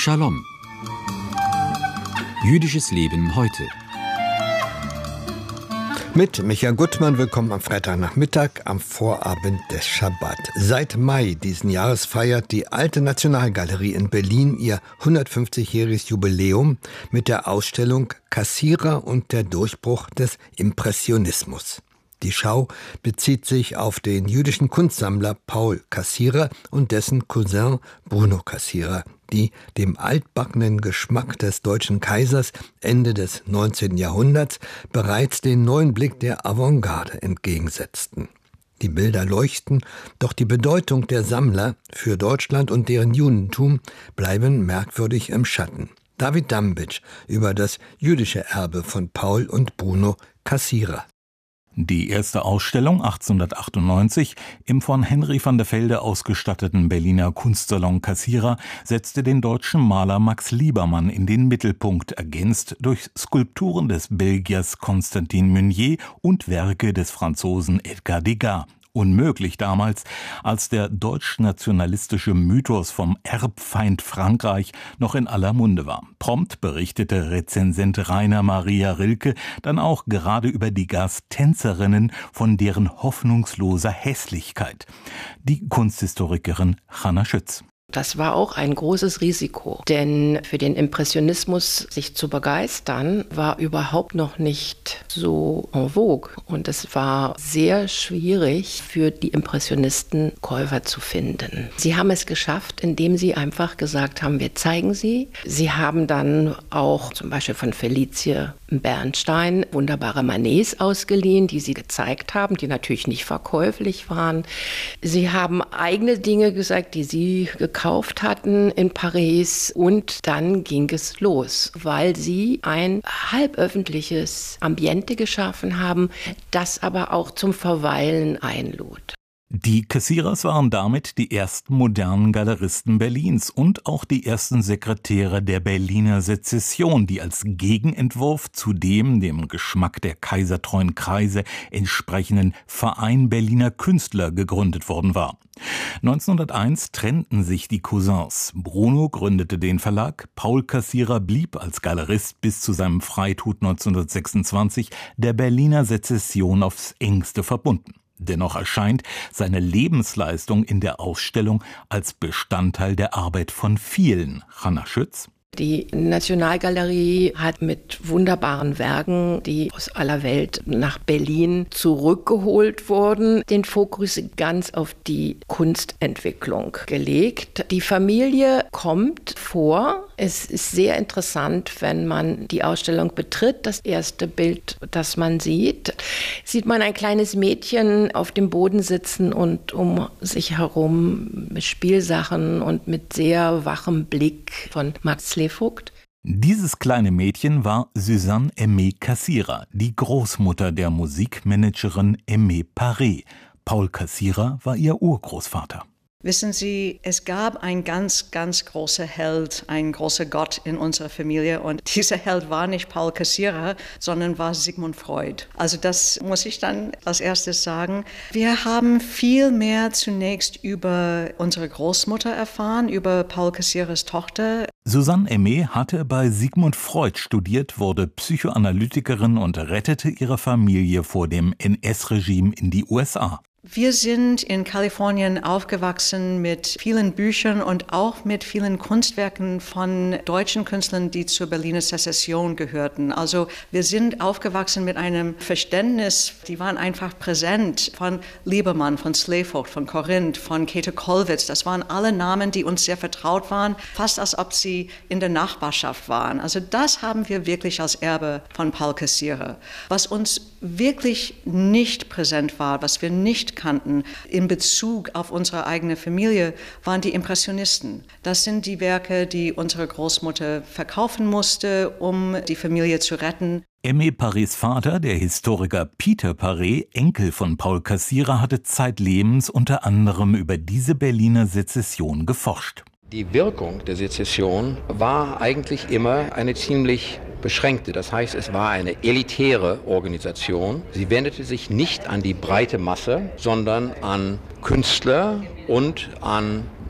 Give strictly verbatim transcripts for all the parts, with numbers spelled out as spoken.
Shalom. Jüdisches Leben heute. Mit Michael Gutmann, willkommen am Freitagnachmittag, am Vorabend des Schabbat. Seit Mai diesen Jahres feiert die Alte Nationalgalerie in Berlin ihr hundertfünfzigjähriges Jubiläum mit der Ausstellung Kassierer und der Durchbruch des Impressionismus. Die Schau bezieht sich auf den jüdischen Kunstsammler Paul Kassierer und dessen Cousin Bruno Kassierer, die dem altbackenen Geschmack des deutschen Kaisers Ende des neunzehnten Jahrhunderts bereits den neuen Blick der Avantgarde entgegensetzten. Die Bilder leuchten, doch die Bedeutung der Sammler für Deutschland und deren Judentum bleiben merkwürdig im Schatten. David Dambitsch über das jüdische Erbe von Paul und Bruno Kassierer. Die erste Ausstellung achtzehnhundertachtundneunzig im von Henry van der Velde ausgestatteten Berliner Kunstsalon Kassierer setzte den deutschen Maler Max Liebermann in den Mittelpunkt, ergänzt durch Skulpturen des Belgiers Constantin Meunier und Werke des Franzosen Edgar Degas. Unmöglich damals, als der deutsch-nationalistische Mythos vom Erbfeind Frankreich noch in aller Munde war. Prompt berichtete Rezensent Rainer Maria Rilke dann auch gerade über Degas Tänzerinnen von deren hoffnungsloser Hässlichkeit. Die Kunsthistorikerin Hanna Schütz. Das war auch ein großes Risiko, denn für den Impressionismus sich zu begeistern, war überhaupt noch nicht so en vogue. Und es war sehr schwierig für die Impressionisten, Käufer zu finden. Sie haben es geschafft, indem sie einfach gesagt haben, wir zeigen sie. Sie haben dann auch zum Beispiel von Felicie Bernstein wunderbare Manets ausgeliehen, die sie gezeigt haben, die natürlich nicht verkäuflich waren. Sie haben eigene Dinge gesagt, die sie gekauft hatten in Paris, und dann ging es los, weil sie ein halböffentliches Ambiente geschaffen haben, das aber auch zum Verweilen einlud. Die Kassierers waren damit die ersten modernen Galeristen Berlins und auch die ersten Sekretäre der Berliner Sezession, die als Gegenentwurf zu dem dem Geschmack der kaisertreuen Kreise entsprechenden Verein Berliner Künstler gegründet worden war. neunzehnhunderteins trennten sich die Cousins. Bruno gründete den Verlag, Paul Kassierer blieb als Galerist bis zu seinem Freitod neunzehnhundertsechsundzwanzig der Berliner Sezession aufs engste verbunden. Dennoch erscheint seine Lebensleistung in der Ausstellung als Bestandteil der Arbeit von vielen. Hanna Schütz. Die Nationalgalerie hat mit wunderbaren Werken, die aus aller Welt nach Berlin zurückgeholt wurden, den Fokus ganz auf die Kunstentwicklung gelegt. Die Familie kommt vor. Es ist sehr interessant, wenn man die Ausstellung betritt. Das erste Bild, das man sieht, sieht man ein kleines Mädchen auf dem Boden sitzen und um sich herum mit Spielsachen und mit sehr wachem Blick von Max Slevogt. Dieses kleine Mädchen war Suzanne Aimée Kassierer, die Großmutter der Musikmanagerin Aimée Paré. Paul Kassierer war ihr Urgroßvater. Wissen Sie, es gab einen ganz, ganz großen Held, einen großen Gott in unserer Familie. Und dieser Held war nicht Paul Kassierer, sondern war Sigmund Freud. Also das muss ich dann als erstes sagen. Wir haben viel mehr zunächst über unsere Großmutter erfahren, über Paul Kassierers Tochter. Suzanne Aimée hatte bei Sigmund Freud studiert, wurde Psychoanalytikerin und rettete ihre Familie vor dem N S-Regime in die U S A. Wir sind in Kalifornien aufgewachsen mit vielen Büchern und auch mit vielen Kunstwerken von deutschen Künstlern, die zur Berliner Sezession gehörten. Also wir sind aufgewachsen mit einem Verständnis, die waren einfach präsent, von Liebermann, von Slevogt, von Korinth, von Käthe Kollwitz. Das waren alle Namen, die uns sehr vertraut waren, fast als ob sie in der Nachbarschaft waren. Also das haben wir wirklich als Erbe von Paul Kassierer. Was uns wirklich nicht präsent war, was wir nicht kannten in Bezug auf unsere eigene Familie, waren die Impressionisten. Das sind die Werke, die unsere Großmutter verkaufen musste, um die Familie zu retten. Aimée Parés Vater, der Historiker Peter Paré, Enkel von Paul Kassierer, hatte zeitlebens unter anderem über diese Berliner Sezession geforscht. Die Wirkung der Sezession war eigentlich immer eine ziemlich beschränkte. Das heißt, es war eine elitäre Organisation. Sie wendete sich nicht an die breite Masse, sondern an Künstler und an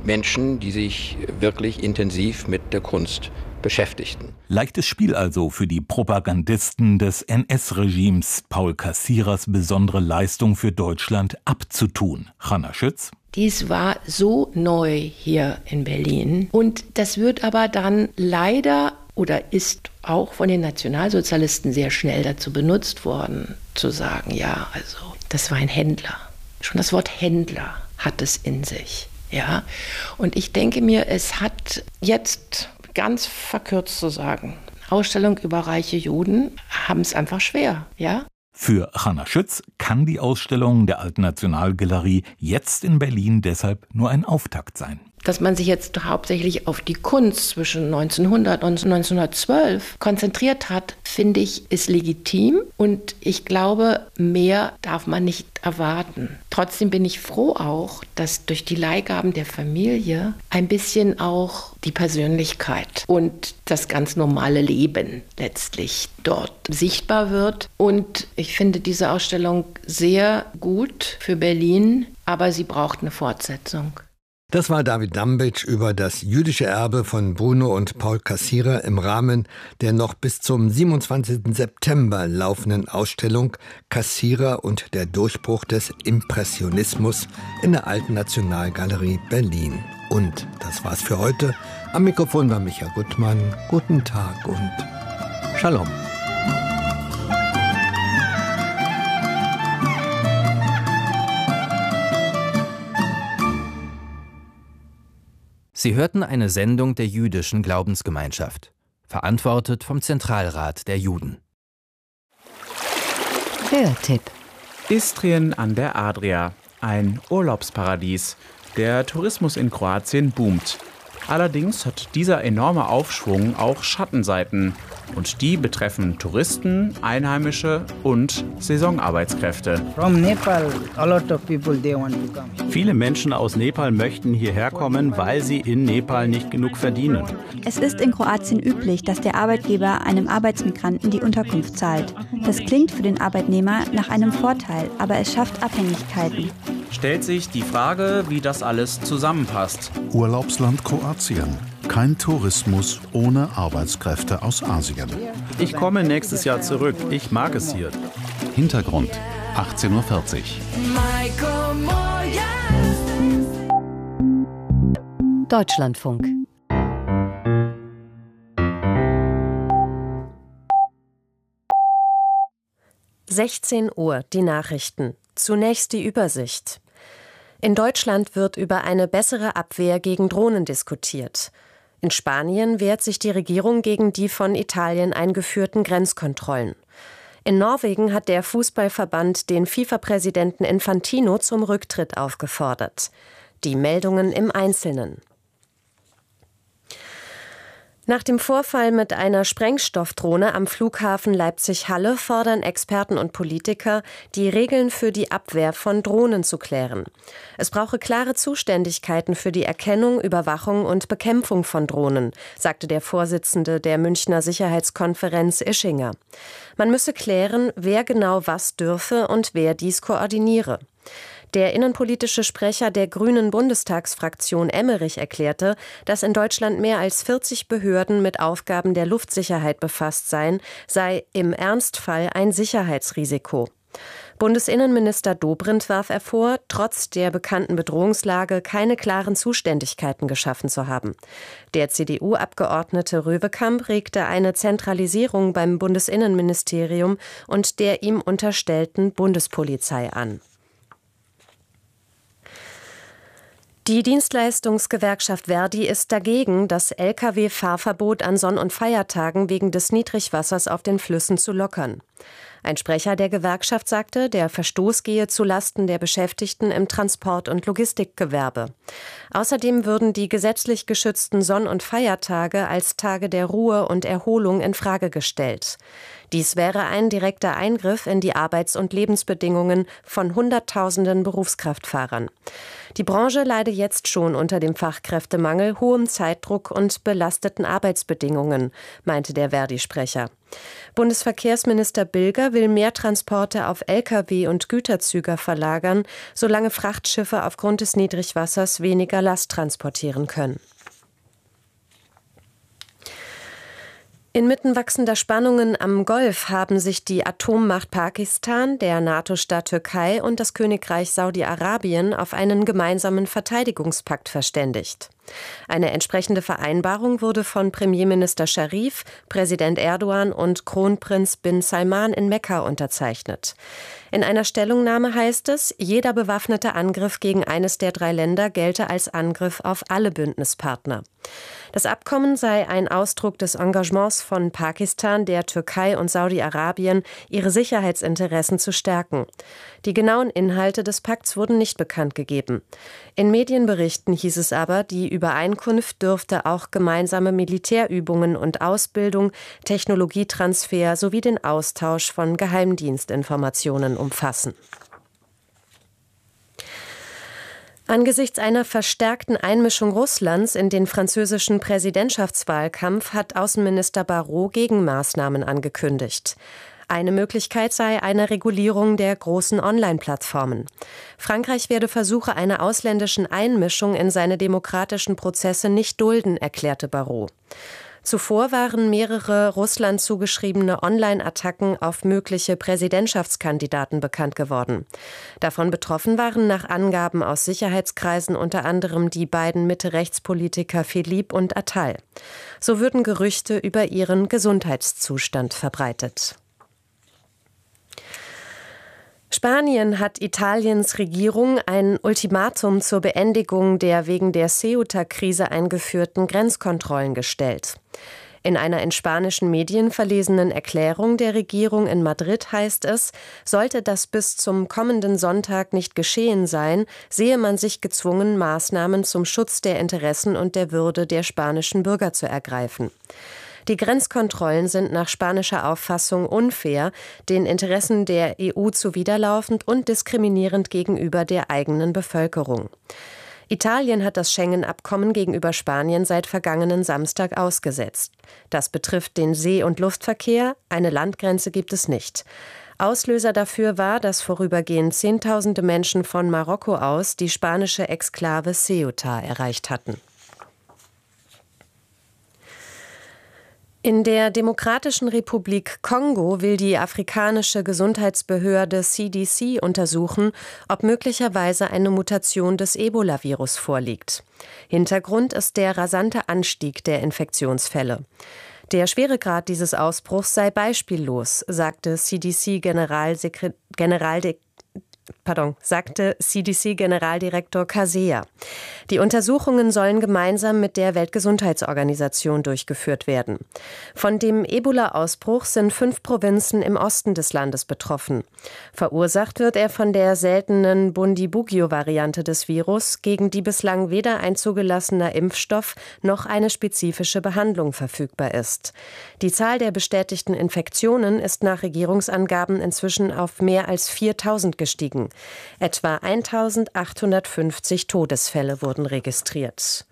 Menschen, die sich wirklich intensiv mit der Kunst beschäftigten. Leichtes Spiel also für die Propagandisten des N S-Regimes, Paul Cassirers besondere Leistung für Deutschland abzutun. Hanna Schütz. Dies war so neu hier in Berlin und das wird aber dann leider oder ist auch von den Nationalsozialisten sehr schnell dazu benutzt worden, zu sagen, ja, also das war ein Händler. Schon das Wort Händler hat es in sich. Ja? Und ich denke mir, es hat jetzt, ganz verkürzt zu sagen, Ausstellung über reiche Juden haben es einfach schwer, ja. Für Hanna Schütz kann die Ausstellung der Alten Nationalgalerie jetzt in Berlin deshalb nur ein Auftakt sein. Dass man sich jetzt hauptsächlich auf die Kunst zwischen neunzehnhundert und neunzehnhundertzwölf konzentriert hat, finde ich, ist legitim. Und ich glaube, mehr darf man nicht erwarten. Trotzdem bin ich froh auch, dass durch die Leihgaben der Familie ein bisschen auch die Persönlichkeit und das ganz normale Leben letztlich dort sichtbar wird. Und ich finde diese Ausstellung sehr gut für Berlin, aber sie braucht eine Fortsetzung. Das war David Dambitsch über das jüdische Erbe von Bruno und Paul Cassirer im Rahmen der noch bis zum siebenundzwanzigsten September laufenden Ausstellung Cassirer und der Durchbruch des Impressionismus in der Alten Nationalgalerie Berlin. Und das war's für heute. Am Mikrofon war Michael Gutmann. Guten Tag und Shalom. Sie hörten eine Sendung der Jüdischen Glaubensgemeinschaft, verantwortet vom Zentralrat der Juden. Hörtipp: Istrien an der Adria, ein Urlaubsparadies. Der Tourismus in Kroatien boomt. Allerdings hat dieser enorme Aufschwung auch Schattenseiten. Und die betreffen Touristen, Einheimische und Saisonarbeitskräfte. Viele Menschen aus Nepal möchten hierher kommen, weil sie in Nepal nicht genug verdienen. Es ist in Kroatien üblich, dass der Arbeitgeber einem Arbeitsmigranten die Unterkunft zahlt. Das klingt für den Arbeitnehmer nach einem Vorteil, aber es schafft Abhängigkeiten. Stellt sich die Frage, wie das alles zusammenpasst. Urlaubsland Kroatien. Kein Tourismus ohne Arbeitskräfte aus Asien. Ich komme nächstes Jahr zurück. Ich mag es hier. Hintergrund, achtzehn Uhr vierzig. Deutschlandfunk. sechzehn Uhr, die Nachrichten. Zunächst die Übersicht. In Deutschland wird über eine bessere Abwehr gegen Drohnen diskutiert. In Spanien wehrt sich die Regierung gegen die von Italien eingeführten Grenzkontrollen. In Norwegen hat der Fußballverband den FIFA-Präsidenten Infantino zum Rücktritt aufgefordert. Die Meldungen im Einzelnen. Nach dem Vorfall mit einer Sprengstoffdrohne am Flughafen Leipzig-Halle fordern Experten und Politiker, die Regeln für die Abwehr von Drohnen zu klären. Es brauche klare Zuständigkeiten für die Erkennung, Überwachung und Bekämpfung von Drohnen, sagte der Vorsitzende der Münchner Sicherheitskonferenz Ischinger. Man müsse klären, wer genau was dürfe und wer dies koordiniere. Der innenpolitische Sprecher der Grünen Bundestagsfraktion Emmerich erklärte, dass in Deutschland mehr als vierzig Behörden mit Aufgaben der Luftsicherheit befasst seien, sei im Ernstfall ein Sicherheitsrisiko. Bundesinnenminister Dobrindt warf er vor, trotz der bekannten Bedrohungslage keine klaren Zuständigkeiten geschaffen zu haben. Der C D U-Abgeordnete Röwekamp regte eine Zentralisierung beim Bundesinnenministerium und der ihm unterstellten Bundespolizei an. Die Dienstleistungsgewerkschaft Verdi ist dagegen, das L K W-Fahrverbot an Sonn- und Feiertagen wegen des Niedrigwassers auf den Flüssen zu lockern. Ein Sprecher der Gewerkschaft sagte, der Verstoß gehe zulasten der Beschäftigten im Transport- und Logistikgewerbe. Außerdem würden die gesetzlich geschützten Sonn- und Feiertage als Tage der Ruhe und Erholung in Frage gestellt. Dies wäre ein direkter Eingriff in die Arbeits- und Lebensbedingungen von Hunderttausenden Berufskraftfahrern. Die Branche leide jetzt schon unter dem Fachkräftemangel, hohem Zeitdruck und belasteten Arbeitsbedingungen, meinte der Verdi-Sprecher. Bundesverkehrsminister Bilger will mehr Transporte auf L K W und Güterzüge verlagern, solange Frachtschiffe aufgrund des Niedrigwassers weniger Last transportieren können. Inmitten wachsender Spannungen am Golf haben sich die Atommacht Pakistan, der NATO-Staat Türkei und das Königreich Saudi-Arabien auf einen gemeinsamen Verteidigungspakt verständigt. Eine entsprechende Vereinbarung wurde von Premierminister Scharif, Präsident Erdogan und Kronprinz bin Salman in Mekka unterzeichnet. In einer Stellungnahme heißt es, jeder bewaffnete Angriff gegen eines der drei Länder gelte als Angriff auf alle Bündnispartner. Das Abkommen sei ein Ausdruck des Engagements von Pakistan, der Türkei und Saudi-Arabien, ihre Sicherheitsinteressen zu stärken. Die genauen Inhalte des Pakts wurden nicht bekannt gegeben. In Medienberichten hieß es aber, die Übereinkunft dürfte auch gemeinsame Militärübungen und Ausbildung, Technologietransfer sowie den Austausch von Geheimdienstinformationen umfassen. Angesichts einer verstärkten Einmischung Russlands in den französischen Präsidentschaftswahlkampf hat Außenminister Barrot Gegenmaßnahmen angekündigt. Eine Möglichkeit sei eine Regulierung der großen Online-Plattformen. Frankreich werde Versuche einer ausländischen Einmischung in seine demokratischen Prozesse nicht dulden, erklärte Barrot. Zuvor waren mehrere Russland zugeschriebene Online-Attacken auf mögliche Präsidentschaftskandidaten bekannt geworden. Davon betroffen waren nach Angaben aus Sicherheitskreisen unter anderem die beiden Mitte-Rechts-Politiker Philippe und Attal. So würden Gerüchte über ihren Gesundheitszustand verbreitet. Spanien hat Italiens Regierung ein Ultimatum zur Beendigung der wegen der Ceuta-Krise eingeführten Grenzkontrollen gestellt. In einer in spanischen Medien verlesenen Erklärung der Regierung in Madrid heißt es, sollte das bis zum kommenden Sonntag nicht geschehen sein, sehe man sich gezwungen, Maßnahmen zum Schutz der Interessen und der Würde der spanischen Bürger zu ergreifen. Die Grenzkontrollen sind nach spanischer Auffassung unfair, den Interessen der E U zuwiderlaufend und diskriminierend gegenüber der eigenen Bevölkerung. Italien hat das Schengen-Abkommen gegenüber Spanien seit vergangenen Samstag ausgesetzt. Das betrifft den See- und Luftverkehr, eine Landgrenze gibt es nicht. Auslöser dafür war, dass vorübergehend Zehntausende Menschen von Marokko aus die spanische Exklave Ceuta erreicht hatten. In der Demokratischen Republik Kongo will die afrikanische Gesundheitsbehörde C D C untersuchen, ob möglicherweise eine Mutation des Ebola-Virus vorliegt. Hintergrund ist der rasante Anstieg der Infektionsfälle. Der Schweregrad dieses Ausbruchs sei beispiellos, sagte C D C-Generalsekretär Generalde Pardon, sagte C D C-Generaldirektor Kasea. Die Untersuchungen sollen gemeinsam mit der Weltgesundheitsorganisation durchgeführt werden. Von dem Ebola-Ausbruch sind fünf Provinzen im Osten des Landes betroffen. Verursacht wird er von der seltenen Bundibugyo-Variante des Virus, gegen die bislang weder ein zugelassener Impfstoff noch eine spezifische Behandlung verfügbar ist. Die Zahl der bestätigten Infektionen ist nach Regierungsangaben inzwischen auf mehr als viertausend gestiegen. Etwa eintausendachthundertfünfzig Todesfälle wurden registriert.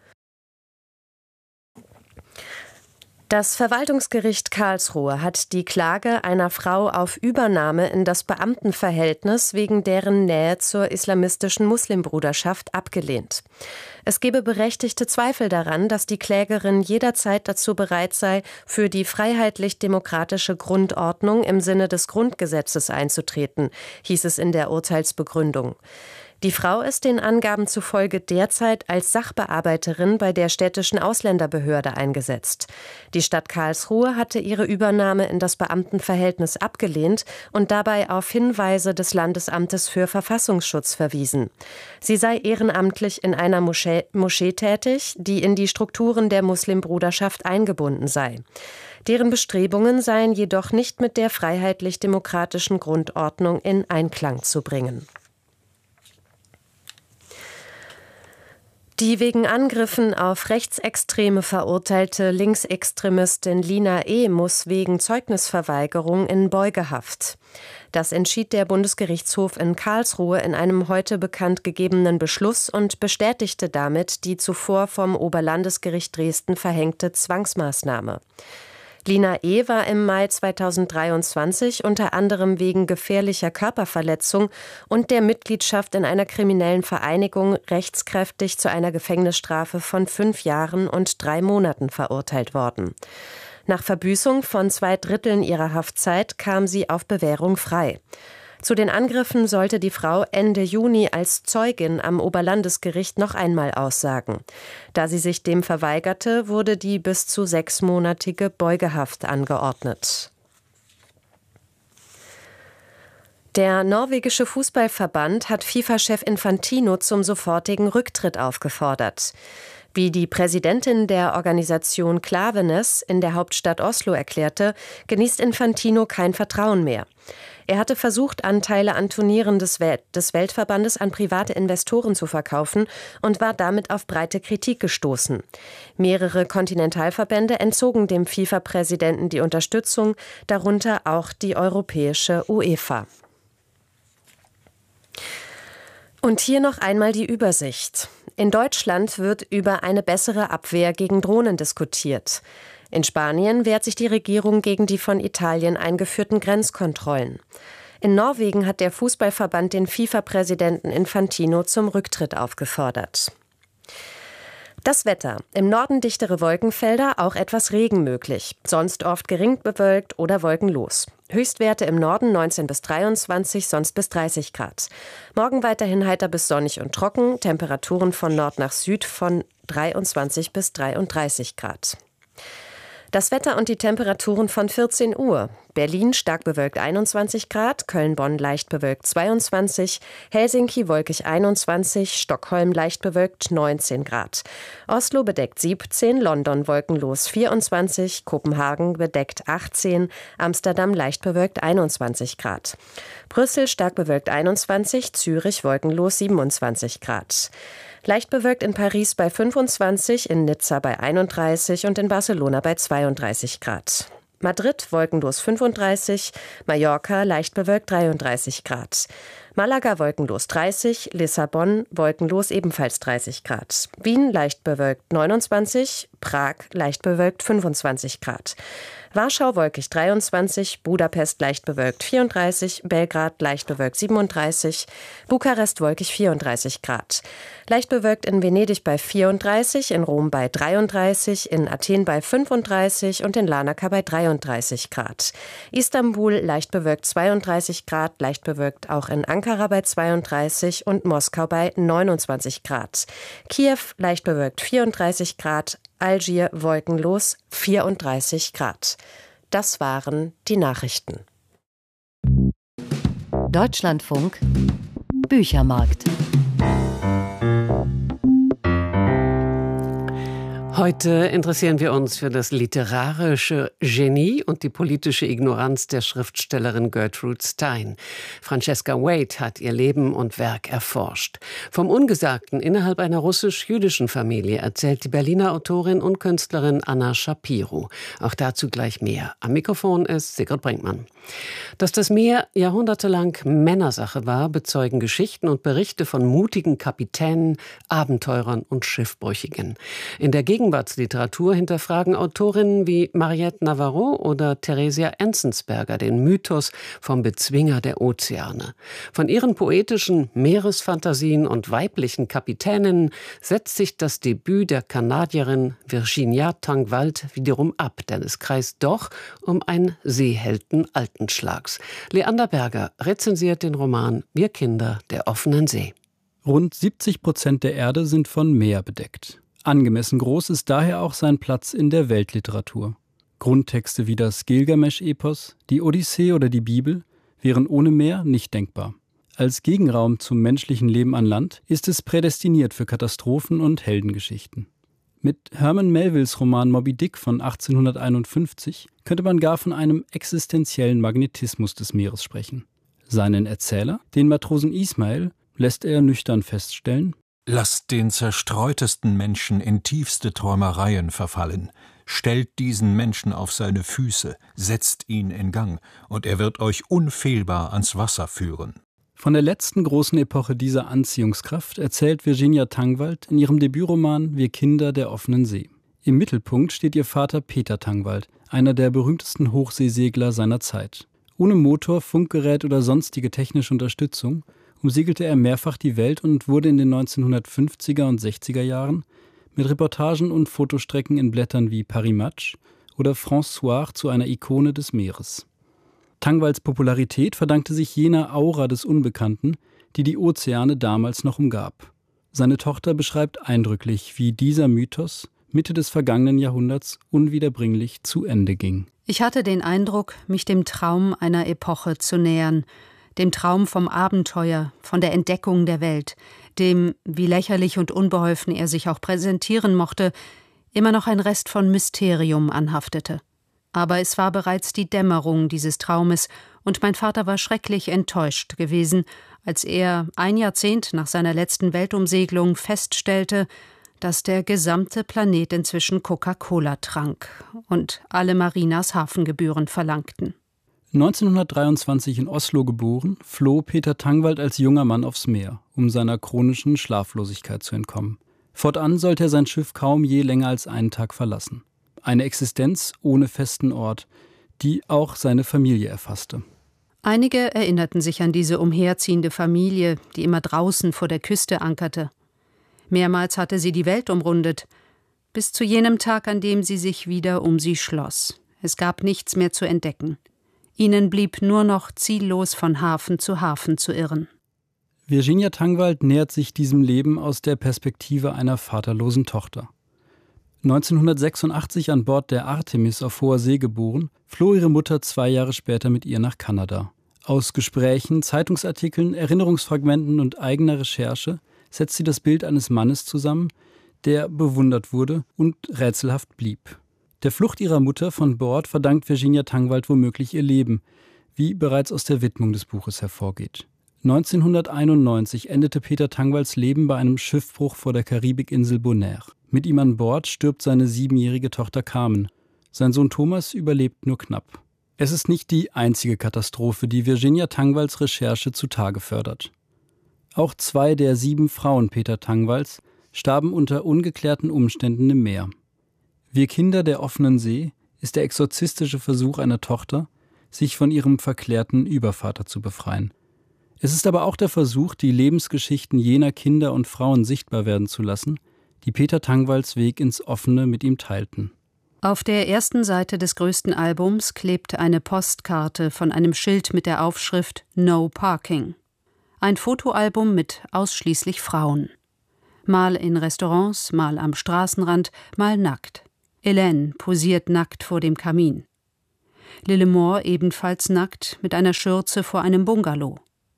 Das Verwaltungsgericht Karlsruhe hat die Klage einer Frau auf Übernahme in das Beamtenverhältnis wegen deren Nähe zur islamistischen Muslimbruderschaft abgelehnt. Es gebe berechtigte Zweifel daran, dass die Klägerin jederzeit dazu bereit sei, für die freiheitlich-demokratische Grundordnung im Sinne des Grundgesetzes einzutreten, hieß es in der Urteilsbegründung. Die Frau ist den Angaben zufolge derzeit als Sachbearbeiterin bei der städtischen Ausländerbehörde eingesetzt. Die Stadt Karlsruhe hatte ihre Übernahme in das Beamtenverhältnis abgelehnt und dabei auf Hinweise des Landesamtes für Verfassungsschutz verwiesen. Sie sei ehrenamtlich in einer Moschee, Moschee tätig, die in die Strukturen der Muslimbruderschaft eingebunden sei. Deren Bestrebungen seien jedoch nicht mit der freiheitlich-demokratischen Grundordnung in Einklang zu bringen. Die wegen Angriffen auf Rechtsextreme verurteilte Linksextremistin Lina E. muss wegen Zeugnisverweigerung in Beugehaft. Das entschied der Bundesgerichtshof in Karlsruhe in einem heute bekannt gegebenen Beschluss und bestätigte damit die zuvor vom Oberlandesgericht Dresden verhängte Zwangsmaßnahme. Lina E. war im Mai zweitausenddreiundzwanzig unter anderem wegen gefährlicher Körperverletzung und der Mitgliedschaft in einer kriminellen Vereinigung rechtskräftig zu einer Gefängnisstrafe von fünf Jahren und drei Monaten verurteilt worden. Nach Verbüßung von zwei Dritteln ihrer Haftzeit kam sie auf Bewährung frei. Zu den Angriffen sollte die Frau Ende Juni als Zeugin am Oberlandesgericht noch einmal aussagen. Da sie sich dem verweigerte, wurde die bis zu sechsmonatige Beugehaft angeordnet. Der norwegische Fußballverband hat FIFA-Chef Infantino zum sofortigen Rücktritt aufgefordert. Wie die Präsidentin der Organisation Klaveness in der Hauptstadt Oslo erklärte, genießt Infantino kein Vertrauen mehr. Er hatte versucht, Anteile an Turnieren des, Wel- des Weltverbandes an private Investoren zu verkaufen und war damit auf breite Kritik gestoßen. Mehrere Kontinentalverbände entzogen dem FIFA-Präsidenten die Unterstützung, darunter auch die europäische UEFA. Und hier noch einmal die Übersicht. In Deutschland wird über eine bessere Abwehr gegen Drohnen diskutiert. In Spanien wehrt sich die Regierung gegen die von Italien eingeführten Grenzkontrollen. In Norwegen hat der Fußballverband den FIFA-Präsidenten Infantino zum Rücktritt aufgefordert. Das Wetter. Im Norden dichtere Wolkenfelder, auch etwas Regen möglich. Sonst oft gering bewölkt oder wolkenlos. Höchstwerte im Norden neunzehn bis dreiundzwanzig, sonst bis dreißig Grad. Morgen weiterhin heiter bis sonnig und trocken. Temperaturen von Nord nach Süd von dreiundzwanzig bis dreiunddreißig Grad. Das Wetter und die Temperaturen von vierzehn Uhr. Berlin stark bewölkt einundzwanzig Grad, Köln-Bonn leicht bewölkt zweiundzwanzig, Helsinki wolkig einundzwanzig, Stockholm leicht bewölkt neunzehn Grad. Oslo bedeckt siebzehn, London wolkenlos vierundzwanzig, Kopenhagen bedeckt achtzehn, Amsterdam leicht bewölkt einundzwanzig Grad. Brüssel stark bewölkt einundzwanzig, Zürich wolkenlos siebenundzwanzig Grad. Leicht bewölkt in Paris bei fünfundzwanzig, in Nizza bei einunddreißig und in Barcelona bei zweiunddreißig Grad. Madrid wolkenlos fünfunddreißig, Mallorca leicht bewölkt dreiunddreißig Grad. Malaga wolkenlos dreißig, Lissabon wolkenlos ebenfalls dreißig Grad. Wien leicht bewölkt neunundzwanzig, Prag leicht bewölkt fünfundzwanzig Grad. Warschau wolkig dreiundzwanzig, Budapest leicht bewölkt vierunddreißig, Belgrad leicht bewölkt siebenunddreißig, Bukarest wolkig vierunddreißig Grad. Leicht bewölkt in Venedig bei vierunddreißig, in Rom bei dreiunddreißig, in Athen bei fünfunddreißig und in Larnaca bei dreiunddreißig Grad. Istanbul leicht bewölkt zweiunddreißig Grad, leicht bewölkt auch in Ankara bei zweiunddreißig und Moskau bei neunundzwanzig Grad. Kiew leicht bewölkt vierunddreißig Grad, Algier wolkenlos vierunddreißig Grad. Das waren die Nachrichten. Deutschlandfunk Büchermarkt. Heute interessieren wir uns für das literarische Genie und die politische Ignoranz der Schriftstellerin Gertrude Stein. Francesca Wade hat ihr Leben und Werk erforscht. Vom Ungesagten innerhalb einer russisch-jüdischen Familie erzählt die Berliner Autorin und Künstlerin Anna Shapiro. Auch dazu gleich mehr. Am Mikrofon ist Sigrid Brinkmann. Dass das Meer jahrhundertelang Männersache war, bezeugen Geschichten und Berichte von mutigen Kapitänen, Abenteurern und Schiffbrüchigen. In der Gegenwartsliteratur hinterfragen Autorinnen wie Mariette Navarro oder Theresia Enzensberger den Mythos vom Bezwinger der Ozeane. Von ihren poetischen Meeresfantasien und weiblichen Kapitäninnen setzt sich das Debüt der Kanadierin Virginia Tangwald wiederum ab, denn es kreist doch um einen Seehelden Altenschlags. Leander Berger rezensiert den Roman Wir Kinder der offenen See. Rund siebzig Prozent der Erde sind von Meer bedeckt. Angemessen groß ist daher auch sein Platz in der Weltliteratur. Grundtexte wie das Gilgamesch-Epos, die Odyssee oder die Bibel wären ohne Meer nicht denkbar. Als Gegenraum zum menschlichen Leben an Land ist es prädestiniert für Katastrophen und Heldengeschichten. Mit Herman Melvilles Roman Moby Dick von achtzehnhunderteinundfünfzig könnte man gar von einem existenziellen Magnetismus des Meeres sprechen. Seinen Erzähler, den Matrosen Ismail, lässt er nüchtern feststellen: Lasst den zerstreutesten Menschen in tiefste Träumereien verfallen. Stellt diesen Menschen auf seine Füße, setzt ihn in Gang, und er wird euch unfehlbar ans Wasser führen. Von der letzten großen Epoche dieser Anziehungskraft erzählt Virginia Tangwald in ihrem Debütroman Wir Kinder der offenen See. Im Mittelpunkt steht ihr Vater Peter Tangwald, einer der berühmtesten Hochseesegler seiner Zeit. Ohne Motor, Funkgerät oder sonstige technische Unterstützung umsegelte er mehrfach die Welt und wurde in den neunzehnhundertfünfziger und sechziger Jahren mit Reportagen und Fotostrecken in Blättern wie Paris Match oder France Soir zu einer Ikone des Meeres. Tangwalds Popularität verdankte sich jener Aura des Unbekannten, die die Ozeane damals noch umgab. Seine Tochter beschreibt eindrücklich, wie dieser Mythos Mitte des vergangenen Jahrhunderts unwiederbringlich zu Ende ging. Ich hatte den Eindruck, mich dem Traum einer Epoche zu nähern, dem Traum vom Abenteuer, von der Entdeckung der Welt, dem, wie lächerlich und unbeholfen er sich auch präsentieren mochte, immer noch ein Rest von Mysterium anhaftete. Aber es war bereits die Dämmerung dieses Traumes, und mein Vater war schrecklich enttäuscht gewesen, als er ein Jahrzehnt nach seiner letzten Weltumsegelung feststellte, dass der gesamte Planet inzwischen Coca-Cola trank und alle Marinas Hafengebühren verlangten. neunzehnhundertdreiundzwanzig in Oslo geboren, floh Peter Tangwald als junger Mann aufs Meer, um seiner chronischen Schlaflosigkeit zu entkommen. Fortan sollte er sein Schiff kaum je länger als einen Tag verlassen. Eine Existenz ohne festen Ort, die auch seine Familie erfasste. Einige erinnerten sich an diese umherziehende Familie, die immer draußen vor der Küste ankerte. Mehrmals hatte sie die Welt umrundet, bis zu jenem Tag, an dem sie sich wieder um sie schloss. Es gab nichts mehr zu entdecken. Ihnen blieb nur noch ziellos von Hafen zu Hafen zu irren. Virginia Tangwald nähert sich diesem Leben aus der Perspektive einer vaterlosen Tochter. neunzehnhundertsechsundachtzig an Bord der Artemis auf hoher See geboren, floh ihre Mutter zwei Jahre später mit ihr nach Kanada. Aus Gesprächen, Zeitungsartikeln, Erinnerungsfragmenten und eigener Recherche setzt sie das Bild eines Mannes zusammen, der bewundert wurde und rätselhaft blieb. Der Flucht ihrer Mutter von Bord verdankt Virginia Tangwald womöglich ihr Leben, wie bereits aus der Widmung des Buches hervorgeht. neunzehnhunderteinundneunzig endete Peter Tangwalds Leben bei einem Schiffbruch vor der Karibikinsel Bonaire. Mit ihm an Bord stirbt seine siebenjährige Tochter Carmen. Sein Sohn Thomas überlebt nur knapp. Es ist nicht die einzige Katastrophe, die Virginia Tangwalds Recherche zutage fördert. Auch zwei der sieben Frauen Peter Tangwalds starben unter ungeklärten Umständen im Meer. Wir Kinder der offenen See ist der exorzistische Versuch einer Tochter, sich von ihrem verklärten Übervater zu befreien. Es ist aber auch der Versuch, die Lebensgeschichten jener Kinder und Frauen sichtbar werden zu lassen, die Peter Tangwalds Weg ins Offene mit ihm teilten. Auf der ersten Seite des größten Albums klebt eine Postkarte von einem Schild mit der Aufschrift No Parking. Ein Fotoalbum mit ausschließlich Frauen. Mal in Restaurants, mal am Straßenrand, mal nackt. Hélène posiert nackt vor dem Kamin. Lillemore ebenfalls nackt mit einer Schürze vor einem Bungalow.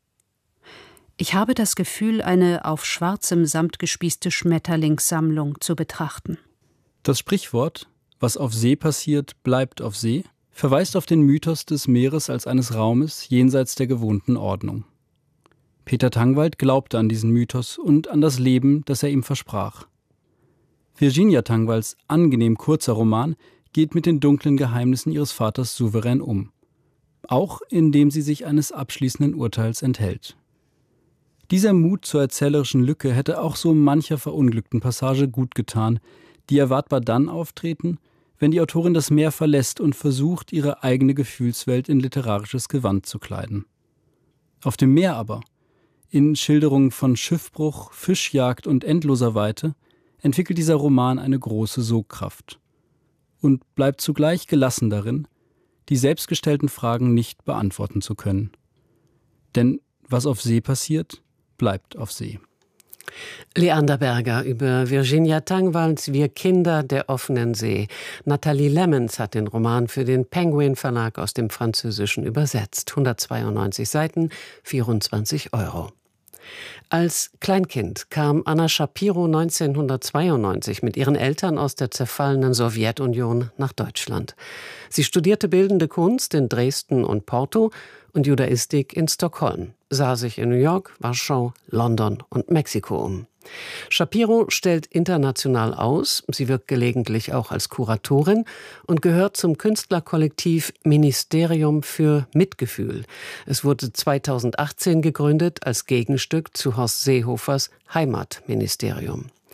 Ich habe das Gefühl, eine auf schwarzem Samt gespießte Schmetterlingssammlung zu betrachten. Das Sprichwort, was auf See passiert, bleibt auf See, verweist auf den Mythos des Meeres als eines Raumes jenseits der gewohnten Ordnung. Peter Tangwald glaubte an diesen Mythos und an das Leben, das er ihm versprach. Virginia Tangwalds angenehm kurzer Roman geht mit den dunklen Geheimnissen ihres Vaters souverän um. Auch indem sie sich eines abschließenden Urteils enthält. Dieser Mut zur erzählerischen Lücke hätte auch so mancher verunglückten Passage gut getan, die erwartbar dann auftreten, wenn die Autorin das Meer verlässt und versucht, ihre eigene Gefühlswelt in literarisches Gewand zu kleiden. Auf dem Meer aber, in Schilderungen von Schiffbruch, Fischjagd und endloser Weite, entwickelt dieser Roman eine große Sogkraft und bleibt zugleich gelassen darin, die selbstgestellten Fragen nicht beantworten zu können. Denn was auf See passiert, bleibt auf See. Leander Berger über Virginia Tangwalds Wir Kinder der offenen See. Nathalie Lemmens hat den Roman für den Penguin Verlag aus dem Französischen übersetzt. hundertzweiundneunzig Seiten, vierundzwanzig Euro. Als Kleinkind kam Anna Shapiro neunzehnhundertzweiundneunzig mit ihren Eltern aus der zerfallenen Sowjetunion nach Deutschland. Sie studierte Bildende Kunst in Dresden und Porto und Judaistik in Stockholm, sah sich in New York, Warschau, London und Mexiko um. Shapiro stellt international aus, sie wirkt gelegentlich auch als Kuratorin und gehört zum Künstlerkollektiv Ministerium für Mitgefühl. Es wurde zweitausendachtzehn gegründet als Gegenstück zu Horst Seehofers Heimatministerium.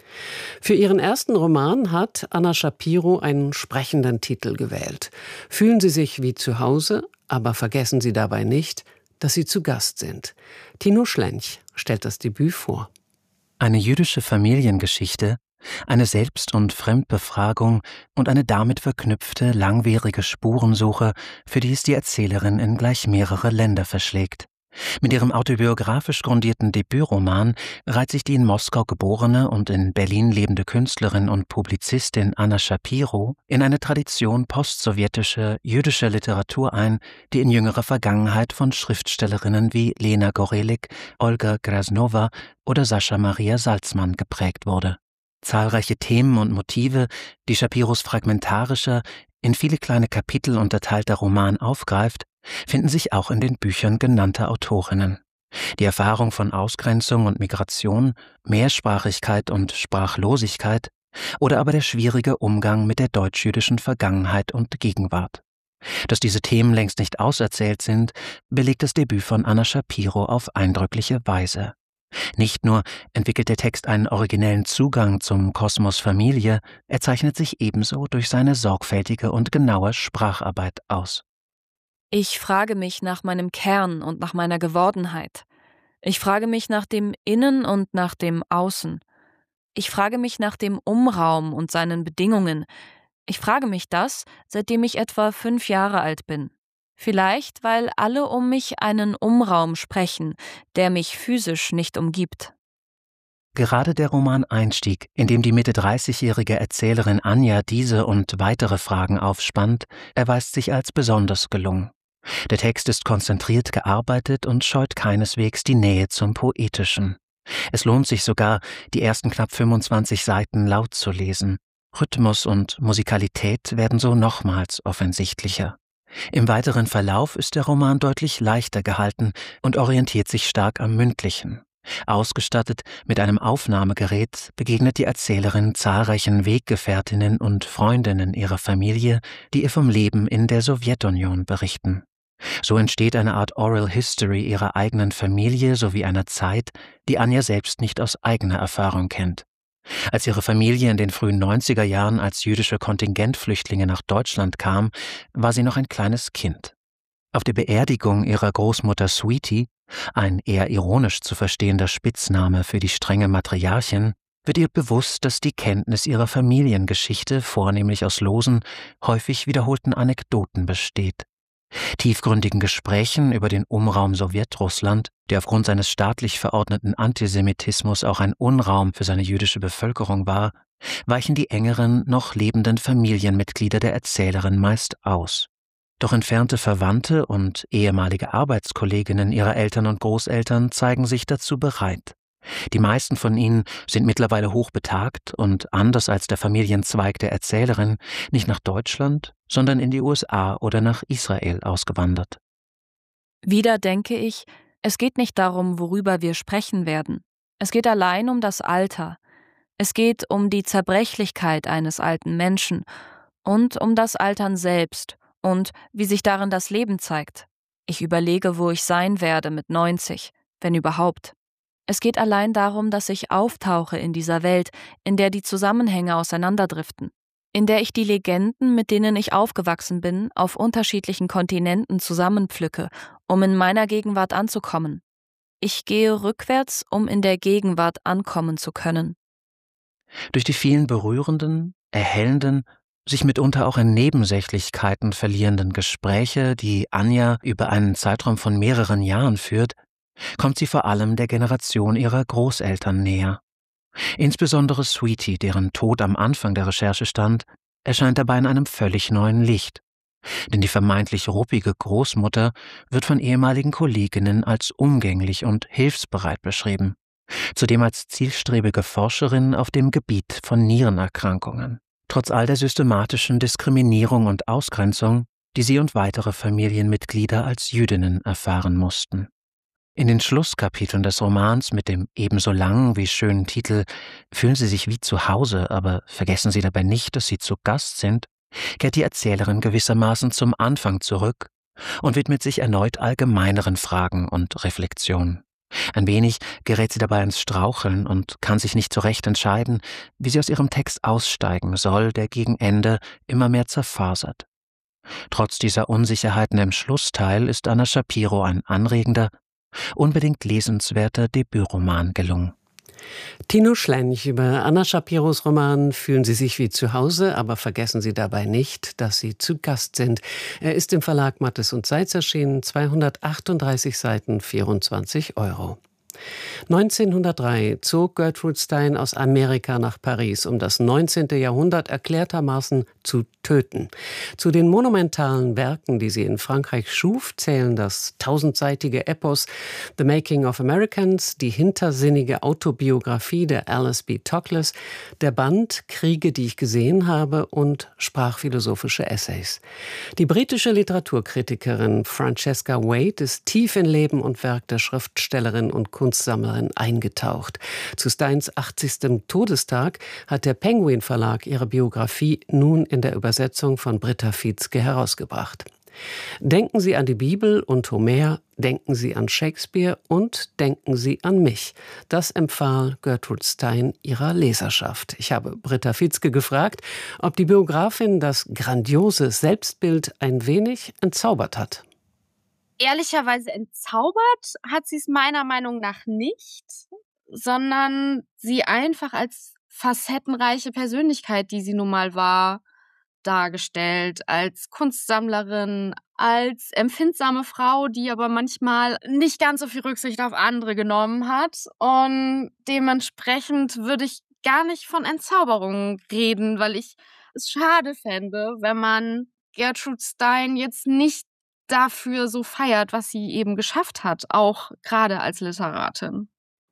Für ihren ersten Roman hat Anna Shapiro einen sprechenden Titel gewählt. Fühlen Sie sich wie zu Hause, aber vergessen Sie dabei nicht, dass Sie zu Gast sind. Tino Schlench stellt das Debüt vor. Eine jüdische Familiengeschichte, eine Selbst- und Fremdbefragung und eine damit verknüpfte langwierige Spurensuche, für die es die Erzählerin in gleich mehrere Länder verschlägt. Mit ihrem autobiografisch grundierten Debütroman reiht sich die in Moskau geborene und in Berlin lebende Künstlerin und Publizistin Anna Shapiro in eine Tradition postsowjetischer jüdischer Literatur ein, die in jüngerer Vergangenheit von Schriftstellerinnen wie Lena Gorelik, Olga Grasnowa oder Sascha Maria Salzmann geprägt wurde. Zahlreiche Themen und Motive, die Shapiros fragmentarischer, in viele kleine Kapitel unterteilter Roman aufgreift, finden sich auch in den Büchern genannter Autorinnen. Die Erfahrung von Ausgrenzung und Migration, Mehrsprachigkeit und Sprachlosigkeit oder aber der schwierige Umgang mit der deutsch-jüdischen Vergangenheit und Gegenwart. Dass diese Themen längst nicht auserzählt sind, belegt das Debüt von Anna Shapiro auf eindrückliche Weise. Nicht nur entwickelt der Text einen originellen Zugang zum Kosmos Familie, er zeichnet sich ebenso durch seine sorgfältige und genaue Spracharbeit aus. Ich frage mich nach meinem Kern und nach meiner Gewordenheit. Ich frage mich nach dem Innen und nach dem Außen. Ich frage mich nach dem Umraum und seinen Bedingungen. Ich frage mich das, seitdem ich etwa fünf Jahre alt bin. Vielleicht, weil alle um mich einen Umraum sprechen, der mich physisch nicht umgibt. Gerade der Romaneinstieg, in dem die Mitte-dreißigjährige Erzählerin Anja diese und weitere Fragen aufspannt, erweist sich als besonders gelungen. Der Text ist konzentriert gearbeitet und scheut keineswegs die Nähe zum Poetischen. Es lohnt sich sogar, die ersten knapp fünfundzwanzig Seiten laut zu lesen. Rhythmus und Musikalität werden so nochmals offensichtlicher. Im weiteren Verlauf ist der Roman deutlich leichter gehalten und orientiert sich stark am Mündlichen. Ausgestattet mit einem Aufnahmegerät begegnet die Erzählerin zahlreichen Weggefährtinnen und Freundinnen ihrer Familie, die ihr vom Leben in der Sowjetunion berichten. So entsteht eine Art Oral History ihrer eigenen Familie sowie einer Zeit, die Anja selbst nicht aus eigener Erfahrung kennt. Als ihre Familie in den frühen neunziger Jahren als jüdische Kontingentflüchtlinge nach Deutschland kam, war sie noch ein kleines Kind. Auf der Beerdigung ihrer Großmutter Sweetie, ein eher ironisch zu verstehender Spitzname für die strenge Matriarchin, wird ihr bewusst, dass die Kenntnis ihrer Familiengeschichte vornehmlich aus losen, häufig wiederholten Anekdoten besteht. Tiefgründigen Gesprächen über den Umraum Sowjetrussland, der aufgrund seines staatlich verordneten Antisemitismus auch ein Unraum für seine jüdische Bevölkerung war, weichen die engeren, noch lebenden Familienmitglieder der Erzählerin meist aus. Doch entfernte Verwandte und ehemalige Arbeitskolleginnen ihrer Eltern und Großeltern zeigen sich dazu bereit. Die meisten von ihnen sind mittlerweile hochbetagt und, anders als der Familienzweig der Erzählerin, nicht nach Deutschland, sondern in die U S A oder nach Israel ausgewandert. Wieder denke ich, es geht nicht darum, worüber wir sprechen werden. Es geht allein um das Alter. Es geht um die Zerbrechlichkeit eines alten Menschen und um das Altern selbst und wie sich darin das Leben zeigt. Ich überlege, wo ich sein werde mit neunzig, wenn überhaupt. Es geht allein darum, dass ich auftauche in dieser Welt, in der die Zusammenhänge auseinanderdriften, in der ich die Legenden, mit denen ich aufgewachsen bin, auf unterschiedlichen Kontinenten zusammenpflücke, um in meiner Gegenwart anzukommen. Ich gehe rückwärts, um in der Gegenwart ankommen zu können. Durch die vielen berührenden, erhellenden, sich mitunter auch in Nebensächlichkeiten verlierenden Gespräche, die Anja über einen Zeitraum von mehreren Jahren führt, kommt sie vor allem der Generation ihrer Großeltern näher. Insbesondere Sweetie, deren Tod am Anfang der Recherche stand, erscheint dabei in einem völlig neuen Licht. Denn die vermeintlich ruppige Großmutter wird von ehemaligen Kolleginnen als umgänglich und hilfsbereit beschrieben, zudem als zielstrebige Forscherin auf dem Gebiet von Nierenerkrankungen. Trotz all der systematischen Diskriminierung und Ausgrenzung, die sie und weitere Familienmitglieder als Jüdinnen erfahren mussten. In den Schlusskapiteln des Romans mit dem ebenso langen wie schönen Titel »Fühlen Sie sich wie zu Hause, aber vergessen Sie dabei nicht, dass Sie zu Gast sind«, kehrt die Erzählerin gewissermaßen zum Anfang zurück und widmet sich erneut allgemeineren Fragen und Reflexionen. Ein wenig gerät sie dabei ins Straucheln und kann sich nicht so recht entscheiden, wie sie aus ihrem Text aussteigen soll, der gegen Ende immer mehr zerfasert. Trotz dieser Unsicherheiten im Schlussteil ist Anna Shapiro ein anregender, unbedingt lesenswerter Debütroman gelungen. Tino Schlench über Anna Shapiros Roman Fühlen Sie sich wie zu Hause, aber vergessen Sie dabei nicht, dass Sie zu Gast sind. Er ist im Verlag Mattes und Seitz erschienen, zweihundertachtunddreißig Seiten, vierundzwanzig Euro. neunzehnhundertdrei zog Gertrude Stein aus Amerika nach Paris, um das neunzehnte Jahrhundert erklärtermaßen zu töten. Zu den monumentalen Werken, die sie in Frankreich schuf, zählen das tausendseitige Epos The Making of Americans, die hintersinnige Autobiografie der Alice B. Toklas, der Band Kriege, die ich gesehen habe und sprachphilosophische Essays. Die britische Literaturkritikerin Francesca Wade ist tief in Leben und Werk der Schriftstellerin und Kunstsammlerin eingetaucht. Zu Steins achtzigstem Todestag hat der Penguin Verlag ihre Biografie nun in der Übersetzung von Britta Vietzke herausgebracht. Denken Sie an die Bibel und Homer, denken Sie an Shakespeare und denken Sie an mich. Das empfahl Gertrude Stein ihrer Leserschaft. Ich habe Britta Vietzke gefragt, ob die Biografin das grandiose Selbstbild ein wenig entzaubert hat. Ehrlicherweise entzaubert hat sie es meiner Meinung nach nicht, sondern sie einfach als facettenreiche Persönlichkeit, die sie nun mal war, dargestellt. Als Kunstsammlerin, als empfindsame Frau, die aber manchmal nicht ganz so viel Rücksicht auf andere genommen hat. Und dementsprechend würde ich gar nicht von Entzauberung reden, weil ich es schade fände, wenn man Gertrude Stein jetzt nicht dafür so feiert, was sie eben geschafft hat, auch gerade als Literatin.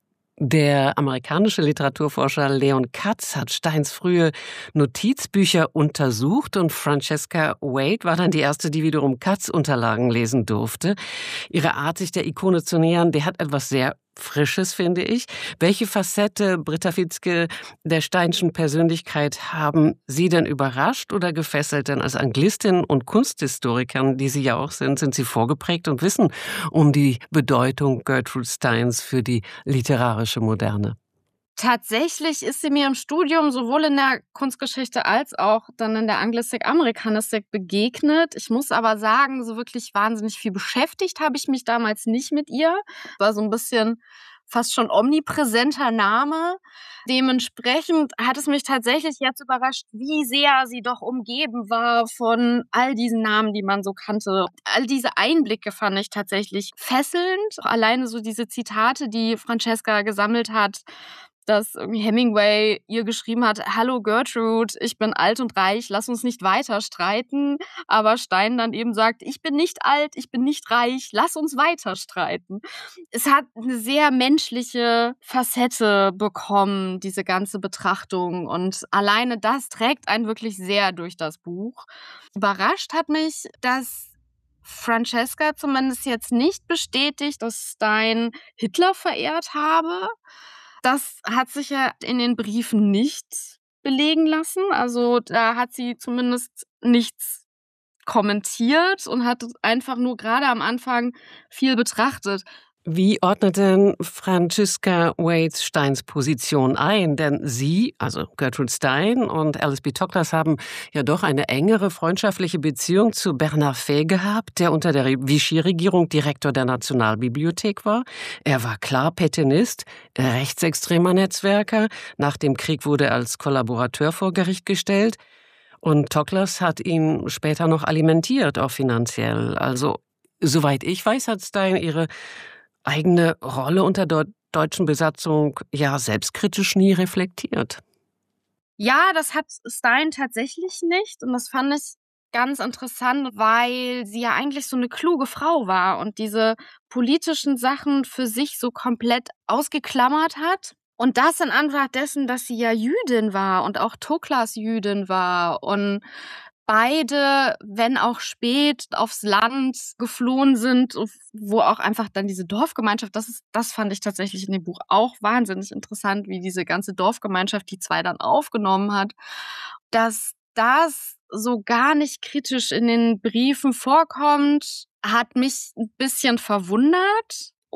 Der amerikanische Literaturforscher Leon Katz hat Steins frühe Notizbücher untersucht und Francesca Wade war dann die erste, die wiederum Katz Unterlagen lesen durfte. Ihre Art, sich der Ikone zu nähern, die hat etwas sehr Frisches, finde ich. Welche Facette, Britta Vietzke, der Steinschen Persönlichkeit haben Sie denn überrascht oder gefesselt? Denn als Anglistin und Kunsthistorikerin, die Sie ja auch sind, sind Sie vorgeprägt und wissen um die Bedeutung Gertrude Steins für die literarische Moderne. Tatsächlich ist sie mir im Studium sowohl in der Kunstgeschichte als auch dann in der Anglistik, Amerikanistik begegnet. Ich muss aber sagen, so wirklich wahnsinnig viel beschäftigt habe ich mich damals nicht mit ihr. War so ein bisschen fast schon omnipräsenter Name. Dementsprechend hat es mich tatsächlich jetzt überrascht, wie sehr sie doch umgeben war von all diesen Namen, die man so kannte. All diese Einblicke fand ich tatsächlich fesselnd. Alleine so diese Zitate, die Francesca gesammelt hat, dass Hemingway ihr geschrieben hat, hallo Gertrude, ich bin alt und reich, lass uns nicht weiter streiten. Aber Stein dann eben sagt, ich bin nicht alt, ich bin nicht reich, lass uns weiter streiten. Es hat eine sehr menschliche Facette bekommen, diese ganze Betrachtung. Und alleine das trägt einen wirklich sehr durch das Buch. Überrascht hat mich, dass Francesca zumindest jetzt nicht bestätigt, dass Stein Hitler verehrt habe. Das hat sich ja in den Briefen nicht belegen lassen. Also da hat sie zumindest nichts kommentiert und hat einfach nur gerade am Anfang viel betrachtet. Wie ordnet denn Francesca Wade Steins Position ein? Denn sie, also Gertrude Stein und Alice B. Toklas, haben ja doch eine engere freundschaftliche Beziehung zu Bernard Fay gehabt, der unter der Vichy-Regierung Direktor der Nationalbibliothek war. Er war klar Pétainist, rechtsextremer Netzwerker. Nach dem Krieg wurde er als Kollaborateur vor Gericht gestellt. Und Toklas hat ihn später noch alimentiert, auch finanziell. Also, soweit ich weiß, hat Stein ihre eigene Rolle unter der deutschen Besatzung ja selbstkritisch nie reflektiert. Ja, das hat Stein tatsächlich nicht. Und das fand ich ganz interessant, weil sie ja eigentlich so eine kluge Frau war und diese politischen Sachen für sich so komplett ausgeklammert hat. Und das in Anbetracht dessen, dass sie ja Jüdin war und auch Toklas Jüdin war und beide, wenn auch spät, aufs Land geflohen sind, wo auch einfach dann diese Dorfgemeinschaft, das ist, das fand ich tatsächlich in dem Buch auch wahnsinnig interessant, wie diese ganze Dorfgemeinschaft die zwei dann aufgenommen hat, dass das so gar nicht kritisch in den Briefen vorkommt, hat mich ein bisschen verwundert.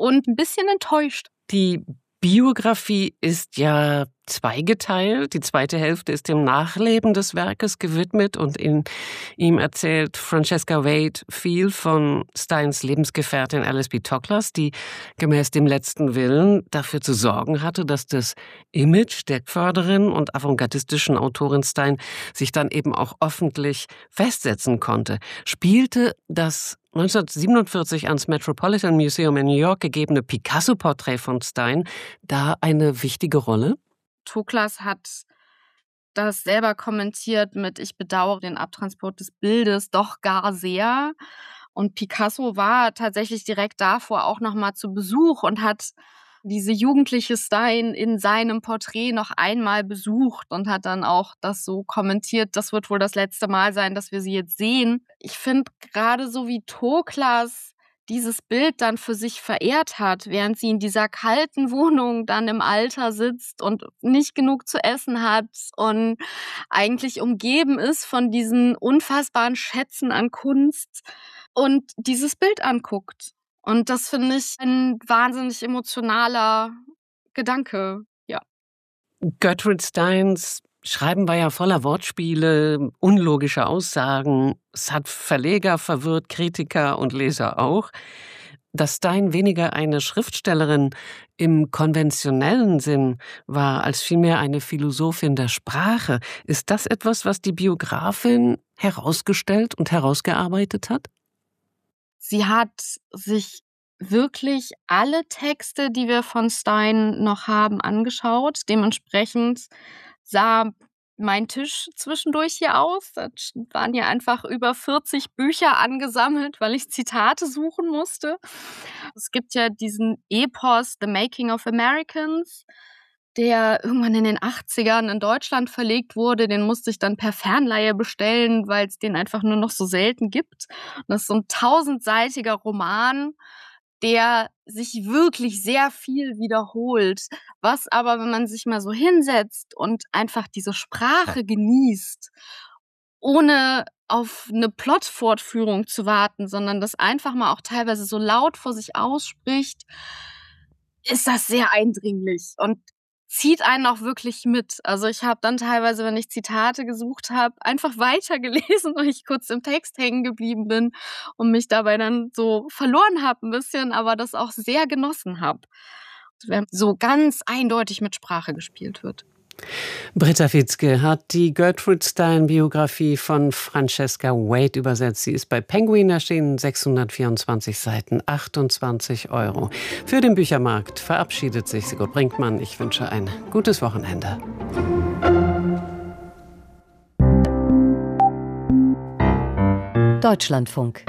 und ein bisschen enttäuscht. Die Biografie ist ja zweigeteilt. Die zweite Hälfte ist dem Nachleben des Werkes gewidmet und in ihm erzählt Francesca Wade viel von Steins Lebensgefährtin Alice B. Toklas, die gemäß dem letzten Willen dafür zu sorgen hatte, dass das Image der Förderin und avantgardistischen Autorin Stein sich dann eben auch öffentlich festsetzen konnte. Spielte das neunzehnhundertsiebenundvierzig ans Metropolitan Museum in New York gegebene Picasso-Porträt von Stein da eine wichtige Rolle? Toklas hat das selber kommentiert mit: Ich bedauere den Abtransport des Bildes doch gar sehr. Und Picasso war tatsächlich direkt davor auch noch mal zu Besuch und hat diese jugendliche Stein in seinem Porträt noch einmal besucht und hat dann auch das so kommentiert: Das wird wohl das letzte Mal sein, dass wir sie jetzt sehen. Ich finde, gerade so wie Toklas dieses Bild dann für sich verehrt hat, während sie in dieser kalten Wohnung dann im Alter sitzt und nicht genug zu essen hat und eigentlich umgeben ist von diesen unfassbaren Schätzen an Kunst und dieses Bild anguckt. Und das finde ich ein wahnsinnig emotionaler Gedanke, ja. Gertrude Steins Schreiben war ja voller Wortspiele, unlogische Aussagen. Es hat Verleger verwirrt, Kritiker und Leser auch. Dass Stein weniger eine Schriftstellerin im konventionellen Sinn war, als vielmehr eine Philosophin der Sprache. Ist das etwas, was die Biografin herausgestellt und herausgearbeitet hat? Sie hat sich wirklich alle Texte, die wir von Stein noch haben, angeschaut. Dementsprechend sah mein Tisch zwischendurch hier aus. Da waren ja einfach über vierzig Bücher angesammelt, weil ich Zitate suchen musste. Es gibt ja diesen Epos The Making of Americans, der irgendwann in den achtzigern in Deutschland verlegt wurde. Den musste ich dann per Fernleihe bestellen, weil es den einfach nur noch so selten gibt. Und das ist so ein tausendseitiger Roman, der sich wirklich sehr viel wiederholt, was aber, wenn man sich mal so hinsetzt und einfach diese Sprache genießt, ohne auf eine Plotfortführung zu warten, sondern das einfach mal auch teilweise so laut vor sich ausspricht, ist das sehr eindringlich und zieht einen auch wirklich mit. Also ich habe dann teilweise, wenn ich Zitate gesucht habe, einfach weitergelesen, weil ich kurz im Text hängen geblieben bin und mich dabei dann so verloren habe ein bisschen, aber das auch sehr genossen habe. So ganz eindeutig mit Sprache gespielt wird. Britta Fitzke hat die Gertrude Stein-Biografie von Francesca Wade übersetzt. Sie ist bei Penguin erschienen, sechshundertvierundzwanzig Seiten, achtundzwanzig Euro. Für den Büchermarkt verabschiedet sich Sigurd Brinkmann. Ich wünsche ein gutes Wochenende. Deutschlandfunk.